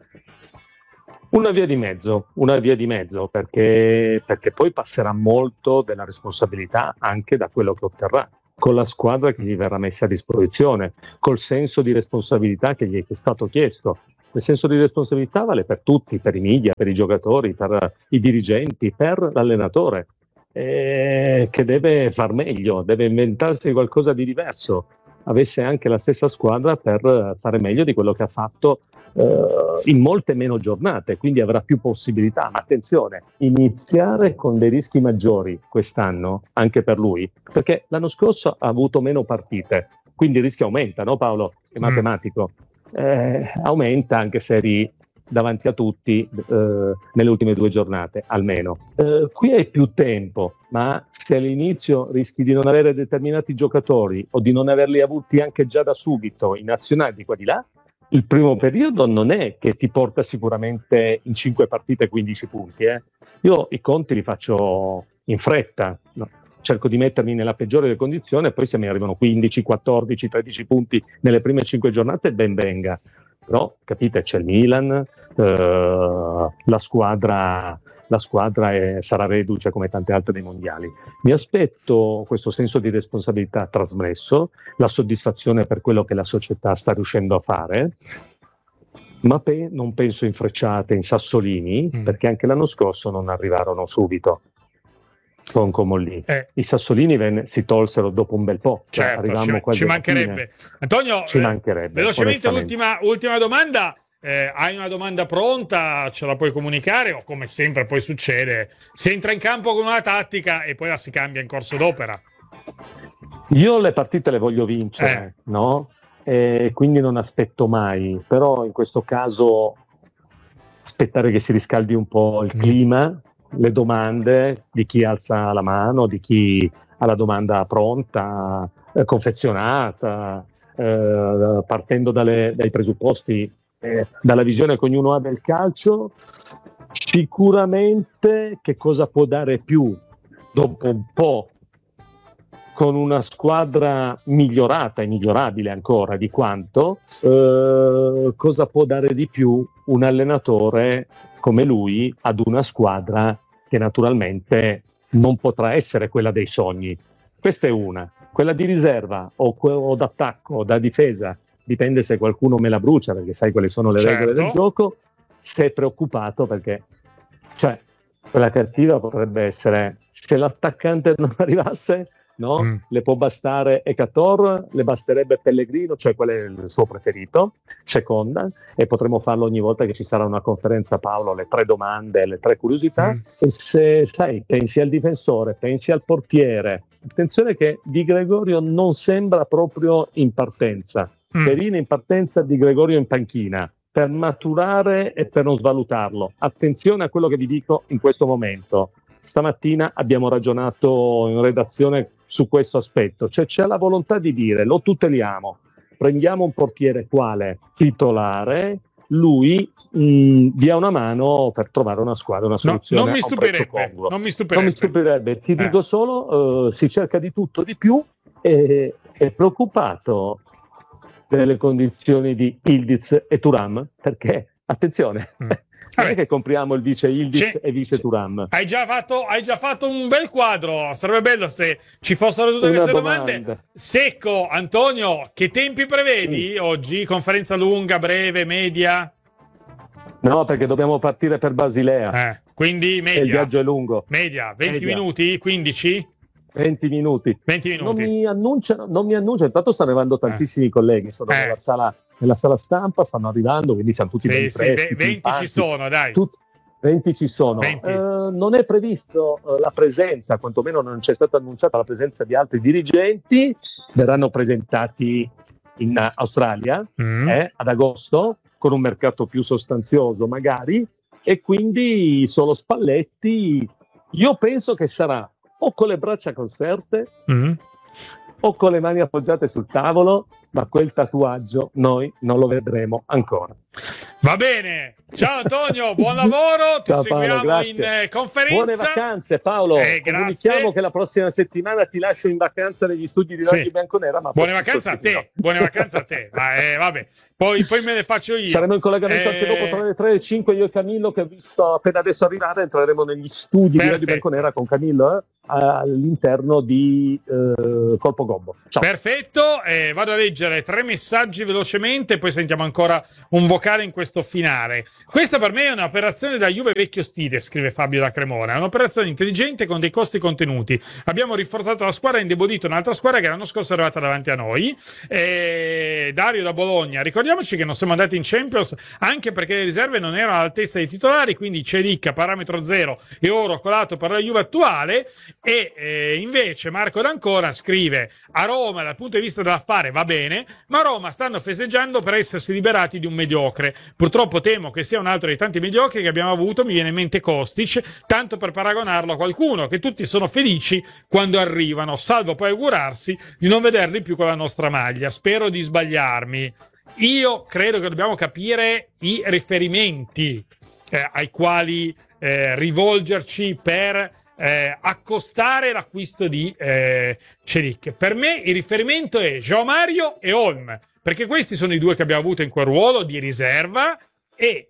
Una via di mezzo, una via di mezzo, perché, perché poi passerà molto della responsabilità anche da quello che otterrà, con la squadra che gli verrà messa a disposizione, col senso di responsabilità che gli è stato chiesto. Il senso di responsabilità vale per tutti, per i media, per i giocatori, per i dirigenti, per l'allenatore, eh, che deve far meglio, deve inventarsi qualcosa di diverso. Avesse anche la stessa squadra per fare meglio di quello che ha fatto eh, in molte meno giornate, quindi avrà più possibilità. Ma attenzione, iniziare con dei rischi maggiori quest'anno anche per lui, perché l'anno scorso ha avuto meno partite, quindi il rischio aumenta, no Paolo? È matematico. Eh, aumenta anche se eri davanti a tutti eh, nelle ultime due giornate almeno. Eh, qui hai più tempo, ma se all'inizio rischi di non avere determinati giocatori o di non averli avuti anche già da subito in nazionale di qua di là, il primo periodo non è che ti porta sicuramente in cinque partite quindici punti. Eh. Io i conti li faccio in fretta, no? Cerco di mettermi nella peggiore delle condizioni e poi se mi arrivano quindici, quattordici, tredici punti nelle prime cinque giornate ben venga. Però capite, c'è il Milan, eh, la squadra, la squadra è, sarà reduce come tante altre dei mondiali. Mi aspetto questo senso di responsabilità trasmesso, la soddisfazione per quello che la società sta riuscendo a fare, ma pe- non penso in frecciate, in sassolini, mm. perché anche l'anno scorso non arrivarono subito. Con Comolli. Eh. I sassolini venne, si tolsero dopo un bel po'. Certo, cioè, ci, quasi ci mancherebbe. Antonio, ci mancherebbe, velocemente ultima, ultima domanda. Eh, hai una domanda pronta? Ce la puoi comunicare? O come sempre poi succede, si entra in campo con una tattica e poi la si cambia in corso d'opera? Io le partite le voglio vincere, eh. no? E quindi non aspetto mai. Però in questo caso aspettare che si riscaldi un po' il clima, mm. le domande di chi alza la mano, di chi ha la domanda pronta, eh, confezionata, eh, partendo dalle, dai presupposti, eh, dalla visione che ognuno ha del calcio, sicuramente che cosa può dare più dopo un po' con una squadra migliorata e migliorabile ancora di quanto, eh, cosa può dare di più un allenatore come lui ad una squadra che naturalmente non potrà essere quella dei sogni. Questa è una. Quella di riserva o, o d'attacco o da difesa, dipende se qualcuno me la brucia, perché sai quali sono le certo. regole del gioco, sei preoccupato perché cioè quella cattiva potrebbe essere se l'attaccante non arrivasse, no? Mm. Le può bastare Ekator, le basterebbe Pellegrino, cioè qual è il suo preferito, seconda, e potremo farlo ogni volta che ci sarà una conferenza, Paolo, le tre domande, le tre curiosità, mm. e se sai, pensi al difensore, pensi al portiere, attenzione che Di Gregorio non sembra proprio in partenza, mm. Perin in partenza, Di Gregorio in panchina, per maturare e per non svalutarlo. Attenzione a quello che vi dico in questo momento. Stamattina abbiamo ragionato in redazione su questo aspetto, cioè c'è la volontà di dire lo tuteliamo, prendiamo un portiere quale titolare, lui mh, dia una mano per trovare una squadra, una soluzione. No, non, mi stupirebbe, non mi stupirebbe, non mi stupirebbe, ti eh. dico solo, uh, si cerca di tutto di più e è preoccupato delle condizioni di Yildiz e Thuram, perché attenzione. Mm. Non è che compriamo il vice Yildiz e vice Thuram. Hai già fatto, hai già fatto un bel quadro. Sarebbe bello se ci fossero tutte Una queste domanda. domande. Secco, Antonio, che tempi prevedi sì. oggi? Conferenza lunga, breve, media? No, perché dobbiamo partire per Basilea. Eh, quindi media. E il viaggio è lungo. Media, venti media. minuti? quindici? venti minuti. venti minuti. Non mi annunciano, non mi annunciano. Intanto stanno arrivando tantissimi eh. colleghi. Sono eh. nella sala, nella sala stampa, stanno arrivando, quindi siamo tutti sì, ben sì, freschi. venti ci sono, dai. Tut- venti ci sono. venti. Eh, non è previsto eh, la presenza, quantomeno non c'è stata annunciata la presenza di altri dirigenti. Verranno presentati in uh, Australia mm. eh, ad agosto, con un mercato più sostanzioso magari, e quindi solo Spalletti. Io penso che sarà o con le braccia conserte Mm. o con le mani appoggiate sul tavolo, ma quel tatuaggio noi non lo vedremo ancora. Va bene, ciao Antonio, buon lavoro, ti Ciao Paolo, seguiamo grazie. in eh, conferenza. Buone vacanze Paolo, Eh, comunichiamo grazie. che la prossima settimana ti lascio in vacanza negli studi di Sì. Radio Bianconera, ma Buone poi vacanze a sostituirò. te, buone vacanze a te. Ma, eh, vabbè, poi, poi me le faccio io. Saremo in collegamento Eh, anche dopo tra le tre e le cinque, io e Camillo, che ho visto appena adesso arrivare. Entreremo negli studi di Radio Perfetto. Bianconera con Camillo eh, all'interno di eh, Colpo Gobbo. Ciao. Perfetto, eh, vado a leggere tre messaggi velocemente, poi sentiamo ancora un vocale in questo finale. Questa per me è un'operazione da Juve vecchio stile, scrive Fabio da Cremona. È un'operazione intelligente con dei costi contenuti. Abbiamo rinforzato la squadra e indebolito un'altra squadra che l'anno scorso è arrivata davanti a noi. Eh, Dario da Bologna, ricordiamoci che non siamo andati in Champions anche perché le riserve non erano all'altezza dei titolari, quindi Celic a parametro zero e oro colato per la Juve attuale. E eh, invece Marco D'Ancona scrive: a Roma dal punto di vista dell'affare va bene, ma a Roma stanno festeggiando per essersi liberati di un mediocre. Purtroppo temo che sia un altro dei tanti mediocri che abbiamo avuto. Mi viene in mente Kostic, tanto per paragonarlo a qualcuno, che tutti sono felici quando arrivano, salvo poi augurarsi di non vederli più con la nostra maglia. Spero di sbagliarmi. Io credo che dobbiamo capire i riferimenti eh, ai quali eh, rivolgerci per Eh, accostare l'acquisto di eh, Celic. Per me il riferimento è João Mario e Olm, perché questi sono i due che abbiamo avuto in quel ruolo di riserva, e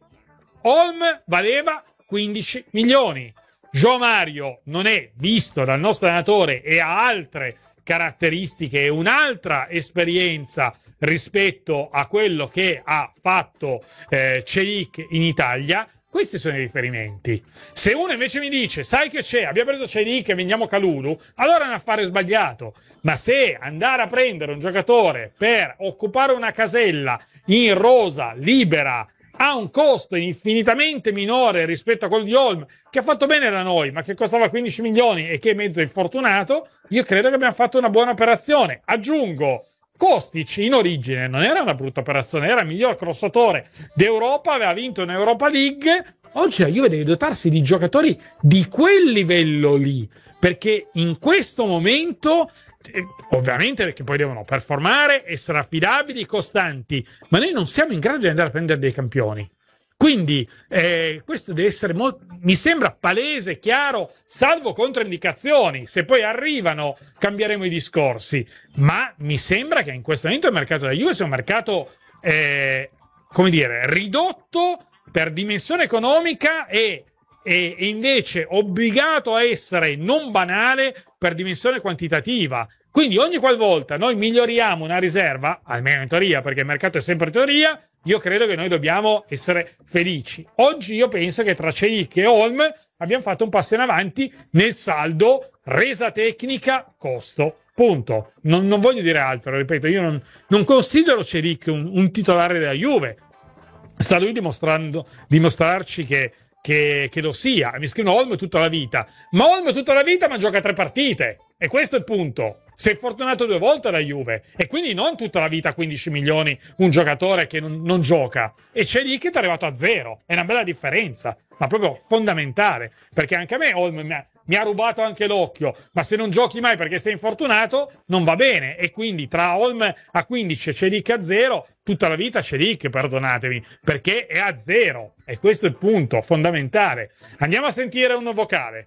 Olm valeva quindici milioni. João Mario non è visto dal nostro allenatore e ha altre caratteristiche e un'altra esperienza rispetto a quello che ha fatto eh, Celic in Italia. Questi sono i riferimenti. Se uno invece mi dice, sai che c'è, abbiamo preso Celic e vendiamo Kalulu, allora è un affare sbagliato. Ma se andare a prendere un giocatore per occupare una casella in rosa, libera, ha un costo infinitamente minore rispetto a quello di Olm, che ha fatto bene da noi, ma che costava quindici milioni e che è mezzo infortunato, io credo che abbiamo fatto una buona operazione. Aggiungo, Kostic in origine non era una brutta operazione, era il miglior crossatore d'Europa, aveva vinto un'Europa League. Oggi la Juve deve dotarsi di giocatori di quel livello lì, perché in questo momento, eh, ovviamente perché poi devono performare, essere affidabili, costanti, ma noi non siamo in grado di andare a prendere dei campioni. Quindi eh, questo deve essere molto, mi sembra palese, chiaro, salvo controindicazioni. Se poi arrivano cambieremo i discorsi, ma mi sembra che in questo momento il mercato della Juve sia un mercato eh, come dire, ridotto per dimensione economica e, e, e invece obbligato a essere non banale per dimensione quantitativa. Quindi ogni qualvolta noi miglioriamo una riserva, almeno in teoria, perché il mercato è sempre teoria, io credo che noi dobbiamo essere felici. Oggi io penso che tra Celic e Olm abbiamo fatto un passo in avanti nel saldo resa tecnica costo. Punto. Non, non voglio dire altro, ripeto, io non, non considero Celic un, un titolare della Juve. Sta lui dimostrando, dimostrarci che, che, che lo sia. Mi scrivono Olm tutta la vita, ma Olm tutta la vita ma gioca tre partite, e questo è il punto. Si è fortunato due volte da Juve, e quindi non tutta la vita quindici milioni un giocatore che non, non gioca. E c'è lì che è arrivato a zero, è una bella differenza, ma proprio fondamentale, perché anche a me Olm mi ha, mi ha rubato anche l'occhio, ma se non giochi mai perché sei infortunato non va bene. E quindi tra Olm a quindici e Celic a zero, tutta la vita Celic, perdonatemi, perché è a zero, e questo è il punto fondamentale. Andiamo a sentire un vocale.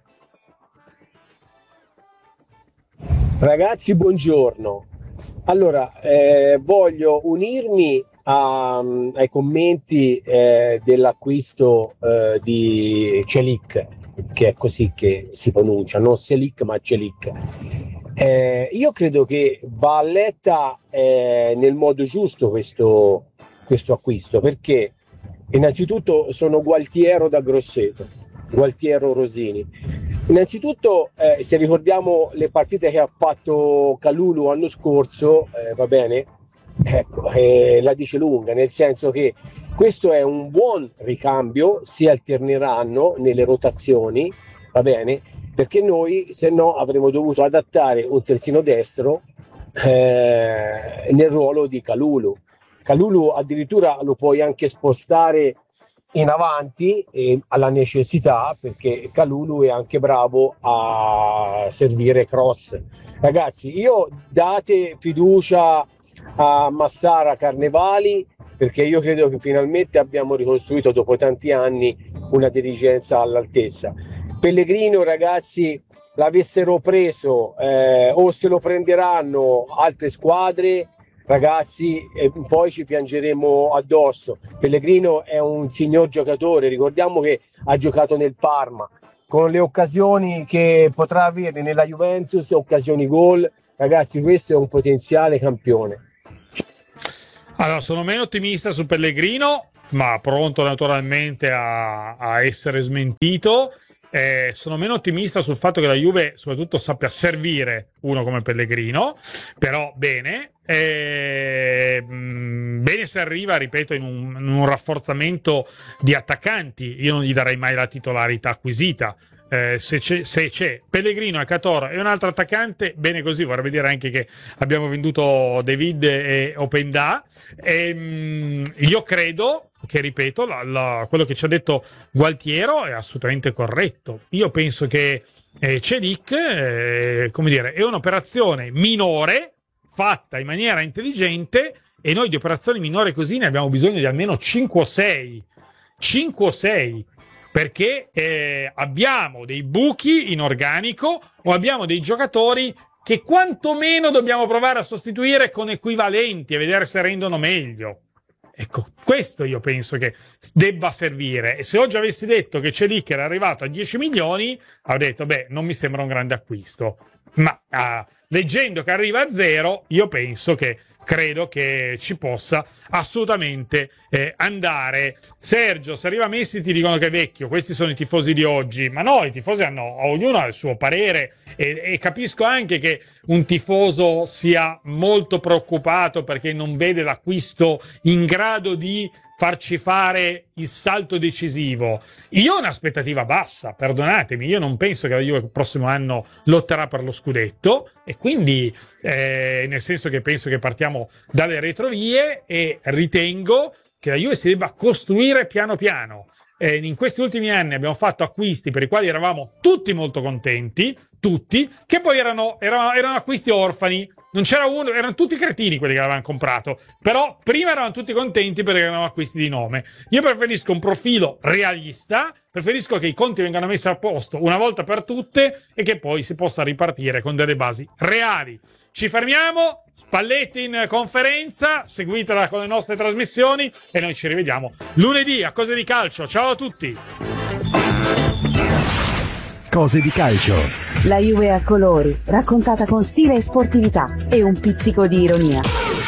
Ragazzi, buongiorno. Allora, eh, voglio unirmi a, ai commenti eh, dell'acquisto eh, di Celic, che è così che si pronuncia, non Celic ma Celic. Eh, io credo che va letta eh, nel modo giusto questo, questo acquisto, perché innanzitutto sono Gualtiero da Grosseto, Gualtiero Rosini. Innanzitutto, eh, se ricordiamo le partite che ha fatto Kalulu l'anno scorso, eh, va bene, ecco, eh, la dice lunga, nel senso che questo è un buon ricambio, si alterneranno nelle rotazioni, va bene, perché noi se no avremmo dovuto adattare un terzino destro eh, nel ruolo di Kalulu. Kalulu addirittura lo puoi anche spostare in avanti e alla necessità, perché Kalulu è anche bravo a servire cross. Ragazzi, io date fiducia a Massara Carnevali, perché io credo che finalmente abbiamo ricostruito dopo tanti anni una dirigenza all'altezza. Pellegrino, ragazzi, l'avessero preso eh, o se lo prenderanno altre squadre, ragazzi, e poi ci piangeremo addosso. Pellegrino è un signor giocatore, ricordiamo che ha giocato nel Parma, con le occasioni che potrà avere nella Juventus, occasioni gol, ragazzi, questo è un potenziale campione. Allora, sono meno ottimista su Pellegrino, ma pronto naturalmente a, a essere smentito. Eh, sono meno ottimista sul fatto che la Juve soprattutto sappia servire uno come Pellegrino, però bene, eh, bene se arriva, ripeto, in un, in un rafforzamento di attaccanti. Io non gli darei mai la titolarità acquisita. Eh, se, c'è, se c'è Pellegrino e Cator e un altro attaccante, bene così. Vorrebbe dire anche che abbiamo venduto David e Openda. E, mh, io credo che, ripeto, la, la, quello che ci ha detto Gualtiero è assolutamente corretto. Io penso che eh, Celik, eh, come dire, è un'operazione minore fatta in maniera intelligente, e noi di operazioni minori così ne abbiamo bisogno di almeno cinque o sei cinque o sei, perché eh, abbiamo dei buchi in organico o abbiamo dei giocatori che quantomeno dobbiamo provare a sostituire con equivalenti e vedere se rendono meglio. Ecco, questo io penso che debba servire. E se oggi avessi detto che Celik era arrivato a dieci milioni, avrei detto, beh, non mi sembra un grande acquisto. Ma ah, leggendo che arriva a zero, io penso che credo che ci possa assolutamente eh, andare. Sergio, se arriva Messi ti dicono che è vecchio, questi sono i tifosi di oggi. Ma no, i tifosi hanno, ognuno ha il suo parere, e, e capisco anche che un tifoso sia molto preoccupato perché non vede l'acquisto in grado di farci fare il salto decisivo. Io ho un'aspettativa bassa, perdonatemi, io non penso che la Juve il prossimo anno lotterà per lo scudetto, e quindi eh, nel senso che penso che partiamo dalle retrovie e ritengo che la Juve si debba costruire piano piano. Eh, in questi ultimi anni abbiamo fatto acquisti per i quali eravamo tutti molto contenti, tutti, che poi erano, erano, erano acquisti orfani. Non c'era uno, erano tutti cretini quelli che l'avevano comprato, però prima eravamo tutti contenti perché erano acquisti di nome. Io preferisco un profilo realista, preferisco che i conti vengano messi a posto una volta per tutte e che poi si possa ripartire con delle basi reali. Ci fermiamo, Spalletti in conferenza, seguitela con le nostre trasmissioni e noi ci rivediamo lunedì a Cose di Calcio. Ciao a tutti! Cose di Calcio. La Juve a colori, raccontata con stile e sportività e un pizzico di ironia.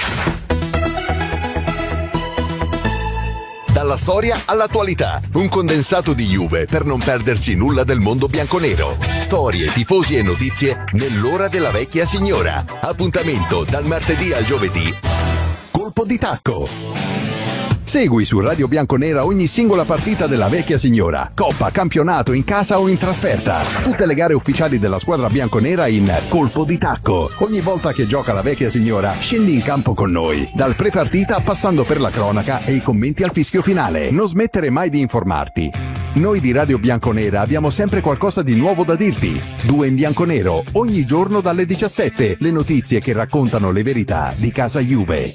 Dalla storia all'attualità, un condensato di Juve per non perdersi nulla del mondo bianconero. Storie, tifosi e notizie nell'ora della vecchia signora. Appuntamento dal martedì al giovedì. Colpo di tacco. Segui su Radio Bianconera ogni singola partita della vecchia signora. Coppa, campionato, in casa o in trasferta. Tutte le gare ufficiali della squadra bianconera in Colpo di tacco. Ogni volta che gioca la vecchia signora, scendi in campo con noi. Dal pre-partita passando per la cronaca e i commenti al fischio finale. Non smettere mai di informarti. Noi di Radio Bianconera abbiamo sempre qualcosa di nuovo da dirti. Due in bianconero, ogni giorno dalle diciassette. Le notizie che raccontano le verità di casa Juve.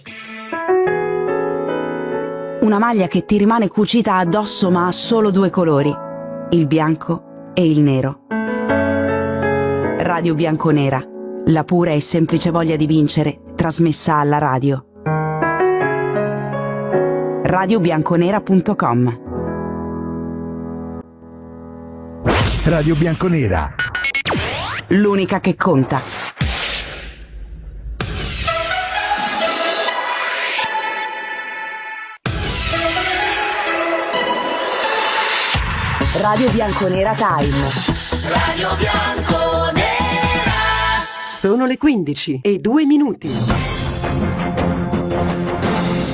Una maglia che ti rimane cucita addosso ma ha solo due colori, il bianco e il nero. Radio Bianconera, la pura e semplice voglia di vincere, trasmessa alla radio. radio bianconera punto com. Radio Bianconera, l'unica che conta. Radio Bianconera Time. Radio Bianconera. Sono le quindici e due minuti.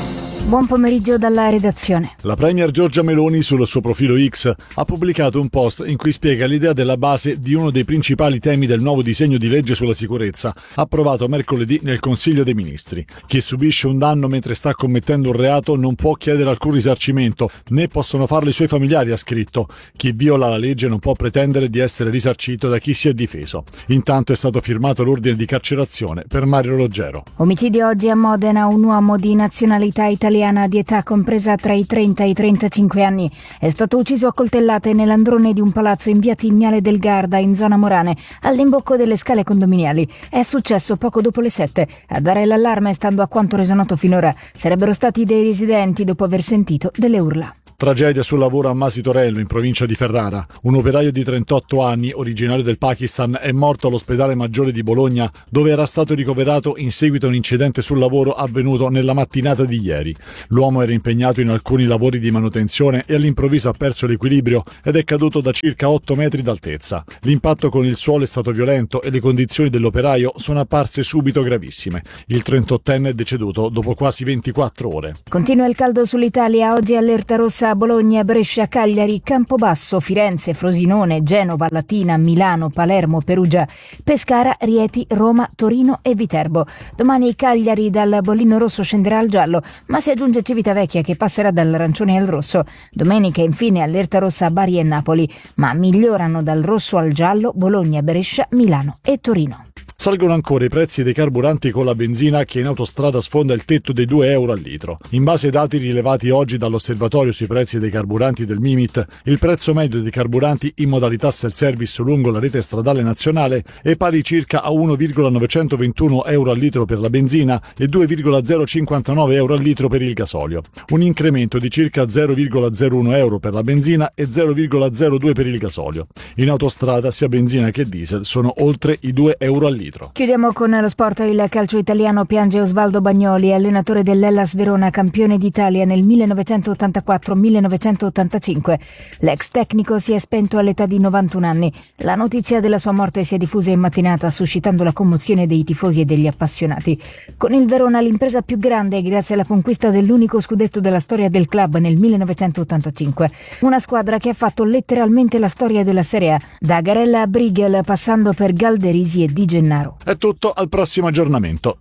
Buon pomeriggio dalla redazione. La premier Giorgia Meloni sul suo profilo X ha pubblicato un post in cui spiega l'idea della base di uno dei principali temi del nuovo disegno di legge sulla sicurezza approvato mercoledì nel Consiglio dei Ministri. Chi subisce un danno mentre sta commettendo un reato non può chiedere alcun risarcimento, né possono farlo i suoi familiari, ha scritto. Chi viola la legge non può pretendere di essere risarcito da chi si è difeso. Intanto è stato firmato l'ordine di carcerazione per Mario Roggero. Omicidio oggi a Modena, un uomo di nazionalità italiana di età compresa tra i trenta e i trentacinque anni è stato ucciso a coltellate nell'androne di un palazzo in via Tignale del Garda in zona Morane, all'imbocco delle scale condominiali. È successo poco dopo le sette. A dare l'allarme, stando a quanto reso noto finora, sarebbero stati dei residenti dopo aver sentito delle urla. Tragedia sul lavoro a Masitorello, in provincia di Ferrara. Un operaio di trentotto anni, originario del Pakistan, è morto all'ospedale maggiore di Bologna, dove era stato ricoverato in seguito a un incidente sul lavoro avvenuto nella mattinata di ieri. L'uomo era impegnato in alcuni lavori di manutenzione e all'improvviso ha perso l'equilibrio ed è caduto da circa otto metri d'altezza. L'impatto con il suolo è stato violento e le condizioni dell'operaio sono apparse subito gravissime. Il trentottenne è deceduto dopo quasi ventiquattro ore. Continua il caldo sull'Italia. Oggi allerta rossa a Bologna, Brescia, Cagliari, Campobasso, Firenze, Frosinone, Genova, Latina, Milano, Palermo, Perugia, Pescara, Rieti, Roma, Torino e Viterbo. Domani Cagliari dal bollino rosso scenderà al giallo, ma si aggiunge Civitavecchia che passerà dall'arancione al rosso. Domenica infine allerta rossa a Bari e Napoli, ma migliorano dal rosso al giallo Bologna, Brescia, Milano e Torino. Salgono ancora i prezzi dei carburanti con la benzina che in autostrada sfonda il tetto dei due euro al litro. In base ai dati rilevati oggi dall'osservatorio sui prezzi dei carburanti del Mimit, il prezzo medio dei carburanti in modalità self-service lungo la rete stradale nazionale è pari circa a uno virgola novecentoventuno euro al litro per la benzina e due virgola zero cinquantanove euro al litro per il gasolio. Un incremento di circa zero virgola zero uno euro per la benzina e zero virgola zero due per il gasolio. In autostrada sia benzina che diesel sono oltre i due euro al litro. Chiudiamo con lo sport. Il calcio italiano piange Osvaldo Bagnoli, allenatore dell'Hellas Verona, campione d'Italia nel millenovecentottantaquattro millenovecentottantacinque. L'ex tecnico si è spento all'età di novantuno anni. La notizia della sua morte si è diffusa in mattinata, suscitando la commozione dei tifosi e degli appassionati. Con il Verona l'impresa più grande grazie alla conquista dell'unico scudetto della storia del club nel millenovecentottantacinque. Una squadra che ha fatto letteralmente la storia della Serie A, da Garella a Brighel passando per Galderisi e Di Gennaro. È tutto, al prossimo aggiornamento.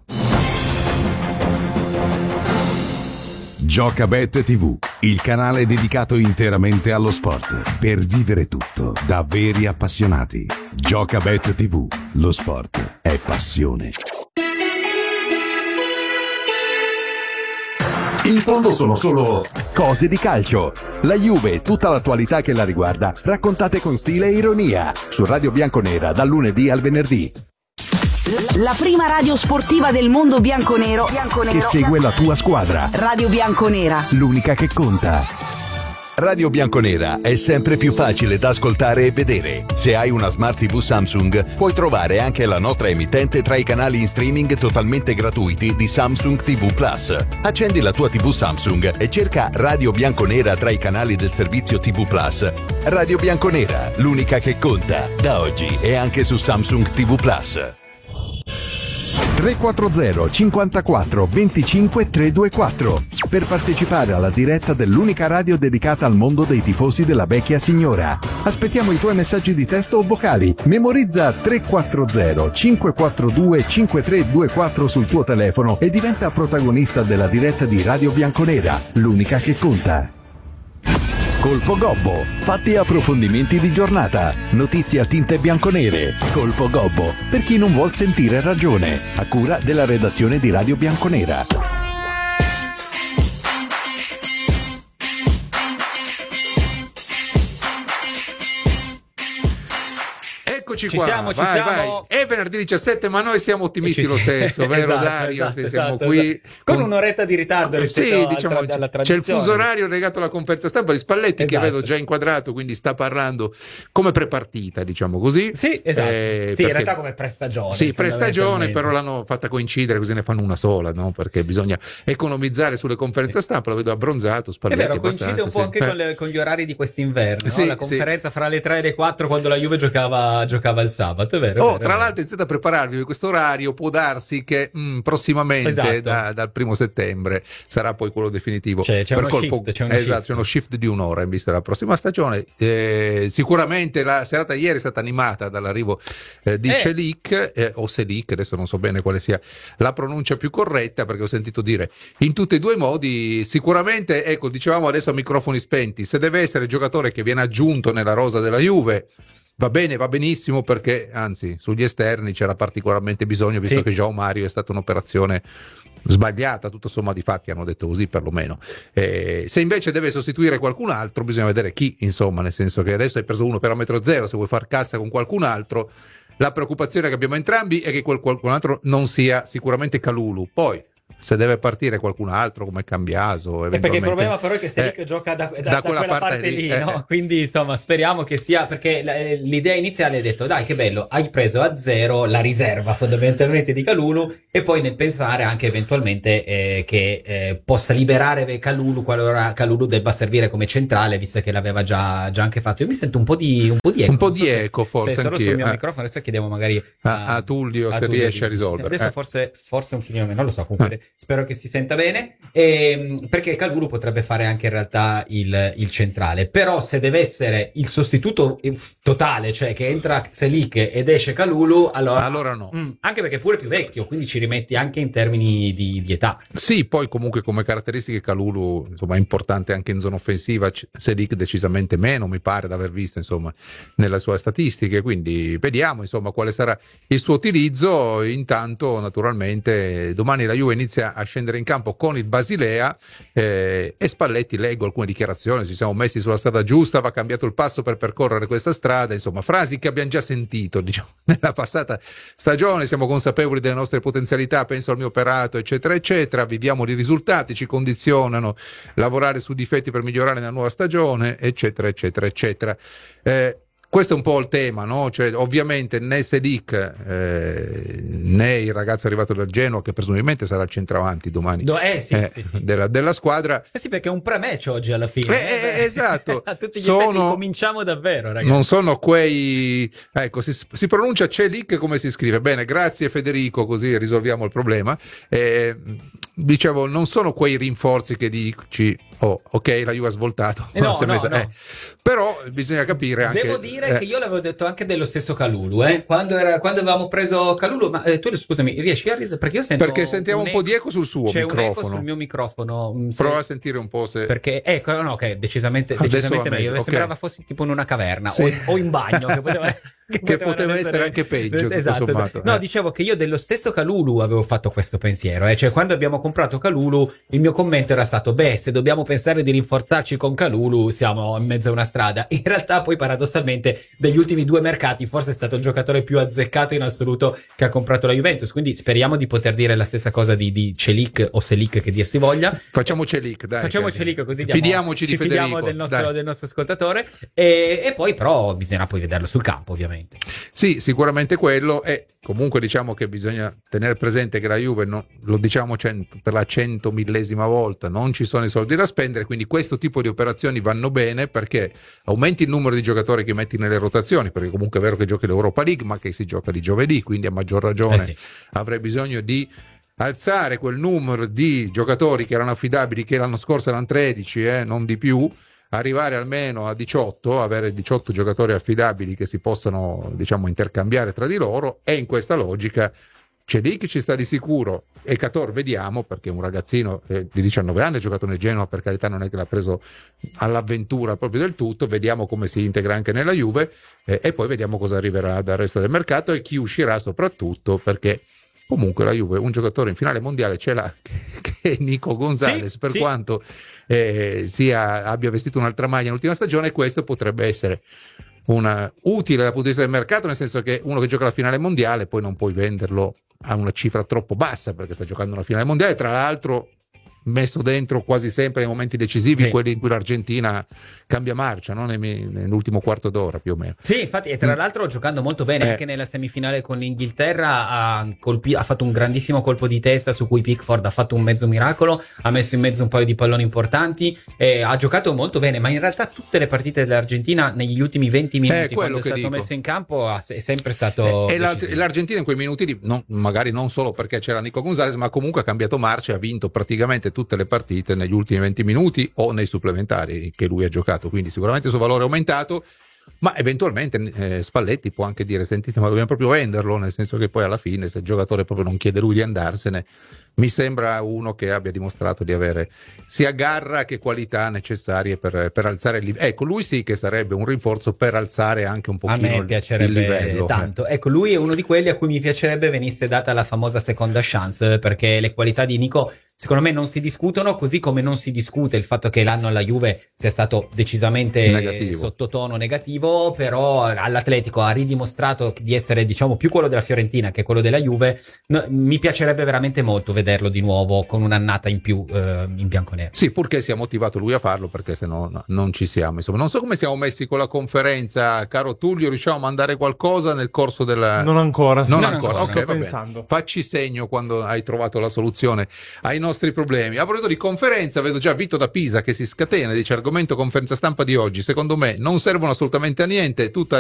Giocabet tivù, il canale dedicato interamente allo sport, per vivere tutto da veri appassionati. Giocabet tivù, lo sport è passione. In fondo sono solo cose di calcio. La Juve e tutta l'attualità che la riguarda, raccontate con stile e ironia, su Radio Bianconera dal lunedì al venerdì. La prima radio sportiva del mondo bianconero, bianconero che segue la tua squadra. Radio Bianconera, l'unica che conta. Radio Bianconera è sempre più facile da ascoltare e vedere. Se hai una Smart tivù Samsung, puoi trovare anche la nostra emittente tra i canali in streaming totalmente gratuiti di Samsung tivù Plus. Accendi la tua tivù Samsung e cerca Radio Bianconera tra i canali del servizio tivù Plus. Radio Bianconera, l'unica che conta, da oggi e anche su Samsung tivù Plus. tre quattro zero cinquantaquattro venticinque trecentoventiquattro per partecipare alla diretta dell'unica radio dedicata al mondo dei tifosi della vecchia signora. Aspettiamo i tuoi messaggi di testo o vocali. Memorizza tre quattro zero cinque quattro due cinque tre due quattro sul tuo telefono e diventa protagonista della diretta di Radio Bianconera, l'unica che conta. Colpo Gobbo, fatti e approfondimenti di giornata, notizie a tinte bianconere. Colpo Gobbo, per chi non vuol sentire ragione, a cura della redazione di Radio Bianconera. Eccoci Ci qua, siamo, ci vai, siamo. vai. È venerdì diciassette, ma noi siamo ottimisti lo stesso, vero esatto, Dario? esatto, Se siamo esatto, qui esatto. Con, con un'oretta di ritardo rispetto sì, alla, diciamo, alla c'è il tradizione. fuso orario legato alla conferenza stampa di Spalletti, Esatto. che vedo già inquadrato, quindi sta parlando come prepartita, diciamo così. Sì, esatto. Eh, sì, perché... in realtà come prestagione. Sì, prestagione, fondamentalmente. però l'hanno fatta coincidere, così ne fanno una sola, no? Perché bisogna economizzare sulle conferenze stampa. Lo vedo abbronzato, È Spalletti vero, coincide un po' sì. anche con, le- con gli orari di quest'inverno, Sì, no? La sì. conferenza fra le tre e le quattro quando la Juve giocava, giocava giocava il sabato, è vero? Oh, è vero, tra è vero. l'altro iniziate a prepararvi per questo orario, può darsi che mh, prossimamente Esatto. da- dal primo settembre sarà poi quello definitivo. C'è- c'è Per uno shift, c'è uno esatto, shift. c'è uno shift di un'ora in vista della prossima stagione. Eh, sicuramente la serata ieri è stata animata dall'arrivo eh, di Eh. Celik eh, o Selic, adesso non so bene quale sia la pronuncia più corretta, perché ho sentito dire in tutti e due i modi. Sicuramente, ecco, dicevamo adesso a microfoni spenti, se deve essere il giocatore che viene aggiunto nella rosa della Juve, va bene, va benissimo, perché anzi sugli esterni c'era particolarmente bisogno, visto Sì. che João Mario è stata un'operazione sbagliata, tutto somma di fatti hanno detto così perlomeno. Eh, se invece deve sostituire qualcun altro bisogna vedere chi, insomma, nel senso che adesso hai preso uno per a metro zero, se vuoi far cassa con qualcun altro, la preoccupazione che abbiamo entrambi è che quel qualcun altro non sia sicuramente Kalulu. Poi se deve partire qualcun altro come Cambiaso, E perché il eventualmente, problema però è che Selic eh, gioca da, da- da da quella quella, parte parte, lì, lì, eh. no? Quindi insomma speriamo che sia, perché la- l'idea iniziale è detto dai che bello, hai preso a zero la riserva fondamentalmente di Kalulu, e poi nel pensare anche eventualmente eh, che eh, possa liberare Kalulu qualora Kalulu debba servire come centrale, visto che l'aveva già, già anche fatto. Io mi sento un po' di un po' di eco, un po' non so di se- eco forse se solo sul anch'io, mio eh. microfono. Adesso chiediamo magari a, a Tullio se Tullio riesce a di- risolvere. Adesso eh. forse, forse un filino meno, non lo so, comunque spero che si senta bene, ehm, perché Kalulu potrebbe fare anche in realtà il, il centrale, però se deve essere il sostituto eh, totale, cioè che entra Selic ed esce Kalulu, allora, Allora no. Mm, anche perché è pure più vecchio, quindi ci rimetti anche in termini di, di età. Sì, poi comunque come caratteristiche Kalulu, insomma, è importante anche in zona offensiva, C- Selic decisamente meno, mi pare di aver visto, insomma, nelle sue statistiche, quindi vediamo, insomma, quale sarà il suo utilizzo. Intanto, naturalmente, domani la Juve inizia a scendere in campo con il Basilea, eh, e Spalletti, leggo alcune dichiarazioni, ci siamo messi sulla strada giusta, va cambiato il passo per percorrere questa strada, insomma, frasi che abbiamo già sentito, diciamo, nella passata stagione. Siamo consapevoli delle nostre potenzialità, penso al mio operato, eccetera eccetera, viviamo di risultati, ci condizionano, lavorare su difetti per migliorare nella nuova stagione, eccetera eccetera eccetera. Eh, questo è un po' il tema, no? Cioè, ovviamente né Selic eh, né il ragazzo arrivato dal Genoa, che presumibilmente sarà il centravanti domani, Do- eh sì, eh, sì, sì. Della, della squadra. Eh sì, perché è un pre-match oggi alla fine. Eh, eh, eh. esatto. A tutti gli Sono- effetti cominciamo davvero, ragazzi. Non sono quei, ecco, si, si pronuncia Celik come si scrive. Bene, grazie Federico, così risolviamo il problema. Eh, dicevo, non sono quei rinforzi che dici, oh, ok, la Juve ha svoltato, Eh no, si è no, messa- no. eh. Però bisogna capire anche. Devo dire eh, che io l'avevo detto anche dello stesso Kalulu, eh? quando, era, quando avevamo preso Kalulu, ma eh, tu scusami, riesci a risolvere? Perché io sento perché sentiamo un po' di eco sul suo c'è un eco microfono. sul mio microfono. mm, se- Prova a sentire un po' se. Perché ecco, no, che decisamente, Adesso decisamente va meglio. meglio, ok. Sembrava fossi tipo in una caverna Sì. o, o in bagno, che poteva, che Che potevano poteva essere anche peggio, tutto Esatto, sommato, esatto. No, eh. dicevo che io dello stesso Kalulu avevo fatto questo pensiero, eh? Cioè quando abbiamo comprato Kalulu il mio commento era stato beh, se dobbiamo pensare di rinforzarci con Kalulu siamo in mezzo a una strada. In realtà poi paradossalmente degli ultimi due mercati forse è stato il giocatore più azzeccato in assoluto che ha comprato la Juventus, quindi speriamo di poter dire la stessa cosa di, di Celik o Selic che dir si voglia. Facciamo Celik, dai. Facciamo che- Celic così diamo- Fidiamoci di ci fidiamo Federico, del nostro, dai. del nostro ascoltatore e, e poi però bisognerà poi vederlo sul campo ovviamente. Sì, sicuramente quello. E comunque diciamo che bisogna tenere presente che la Juve, no, lo diciamo cento, per la centomillesima volta, non ci sono i soldi da spendere, quindi questo tipo di operazioni vanno bene perché aumenti il numero di giocatori che metti nelle rotazioni, perché comunque è vero che giochi l'Europa League, ma che si gioca di giovedì, quindi a maggior ragione Eh sì. avrei bisogno di alzare quel numero di giocatori che erano affidabili, che l'anno scorso erano tredici, eh, non di più, arrivare almeno a diciotto, avere diciotto giocatori affidabili che si possano, diciamo, intercambiare tra di loro. E in questa logica Celik ci sta di sicuro, e Cator vediamo, perché è un ragazzino eh, di diciannove anni, ha giocato nel Genoa, per carità non è che l'ha preso all'avventura proprio del tutto, vediamo come si integra anche nella Juve, eh, e poi vediamo cosa arriverà dal resto del mercato e chi uscirà soprattutto, perché comunque la Juve un giocatore in finale mondiale ce l'ha, che è Nico Gonzalez, Sì, per sì. quanto eh, sia, abbia vestito un'altra maglia nell'ultima stagione, e questo potrebbe essere una, utile dal punto di vista del mercato, nel senso che uno che gioca la finale mondiale poi non puoi venderlo a una cifra troppo bassa perché sta giocando una finale mondiale. Tra l'altro messo dentro quasi sempre nei momenti decisivi, Sì. quelli in cui l'Argentina cambia marcia, no? Nei- nell'ultimo quarto d'ora più o meno. Sì, infatti, e tra l'altro giocando molto bene Eh. anche nella semifinale con l'Inghilterra, ha, colpi- ha fatto un grandissimo colpo di testa su cui Pickford ha fatto un mezzo miracolo, ha messo in mezzo un paio di palloni importanti, e ha giocato molto bene, ma in realtà tutte le partite dell'Argentina negli ultimi venti minuti, Eh, quello quando è che stato dico. messo in campo, ha- è sempre stato E la- decisivo. l'Argentina in quei minuti, lì, non- magari non solo perché c'era Nico Gonzalez, ma comunque ha cambiato marcia e ha vinto praticamente tutte le partite negli ultimi venti minuti o nei supplementari che lui ha giocato, quindi sicuramente il suo valore è aumentato. Ma eventualmente eh, Spalletti può anche dire: sentite, ma dobbiamo proprio venderlo, nel senso che poi alla fine, se il giocatore proprio non chiede lui di andarsene, mi sembra uno che abbia dimostrato di avere sia garra che qualità necessarie per, per alzare il livello. Ecco, lui sì che sarebbe un rinforzo per alzare anche un A pochino me il- il piacerebbe livello. tanto. Ecco, lui è uno di quelli a cui mi piacerebbe venisse data la famosa seconda chance, perché le qualità di Nico secondo me non si discutono, così come non si discute il fatto che l'anno alla Juve sia stato decisamente Negativo. sottotono negativo, però all'Atletico ha ridimostrato di essere, diciamo, più quello della Fiorentina che quello della Juve. No, mi piacerebbe veramente molto vederlo di nuovo con un'annata in più eh, in bianconero. Sì, purché sia motivato lui a farlo, perché se no no, non ci siamo. Insomma, non so come siamo messi con la conferenza, caro Tullio, riusciamo a mandare qualcosa nel corso della... Non ancora. Non non ancora, ancora, ok, sto va bene. pensando. Facci segno quando hai trovato la soluzione ai nostri problemi. A proposito di conferenza, vedo già Vito da Pisa che si scatena e dice: argomento conferenza stampa di oggi, secondo me non servono assolutamente a niente, tutta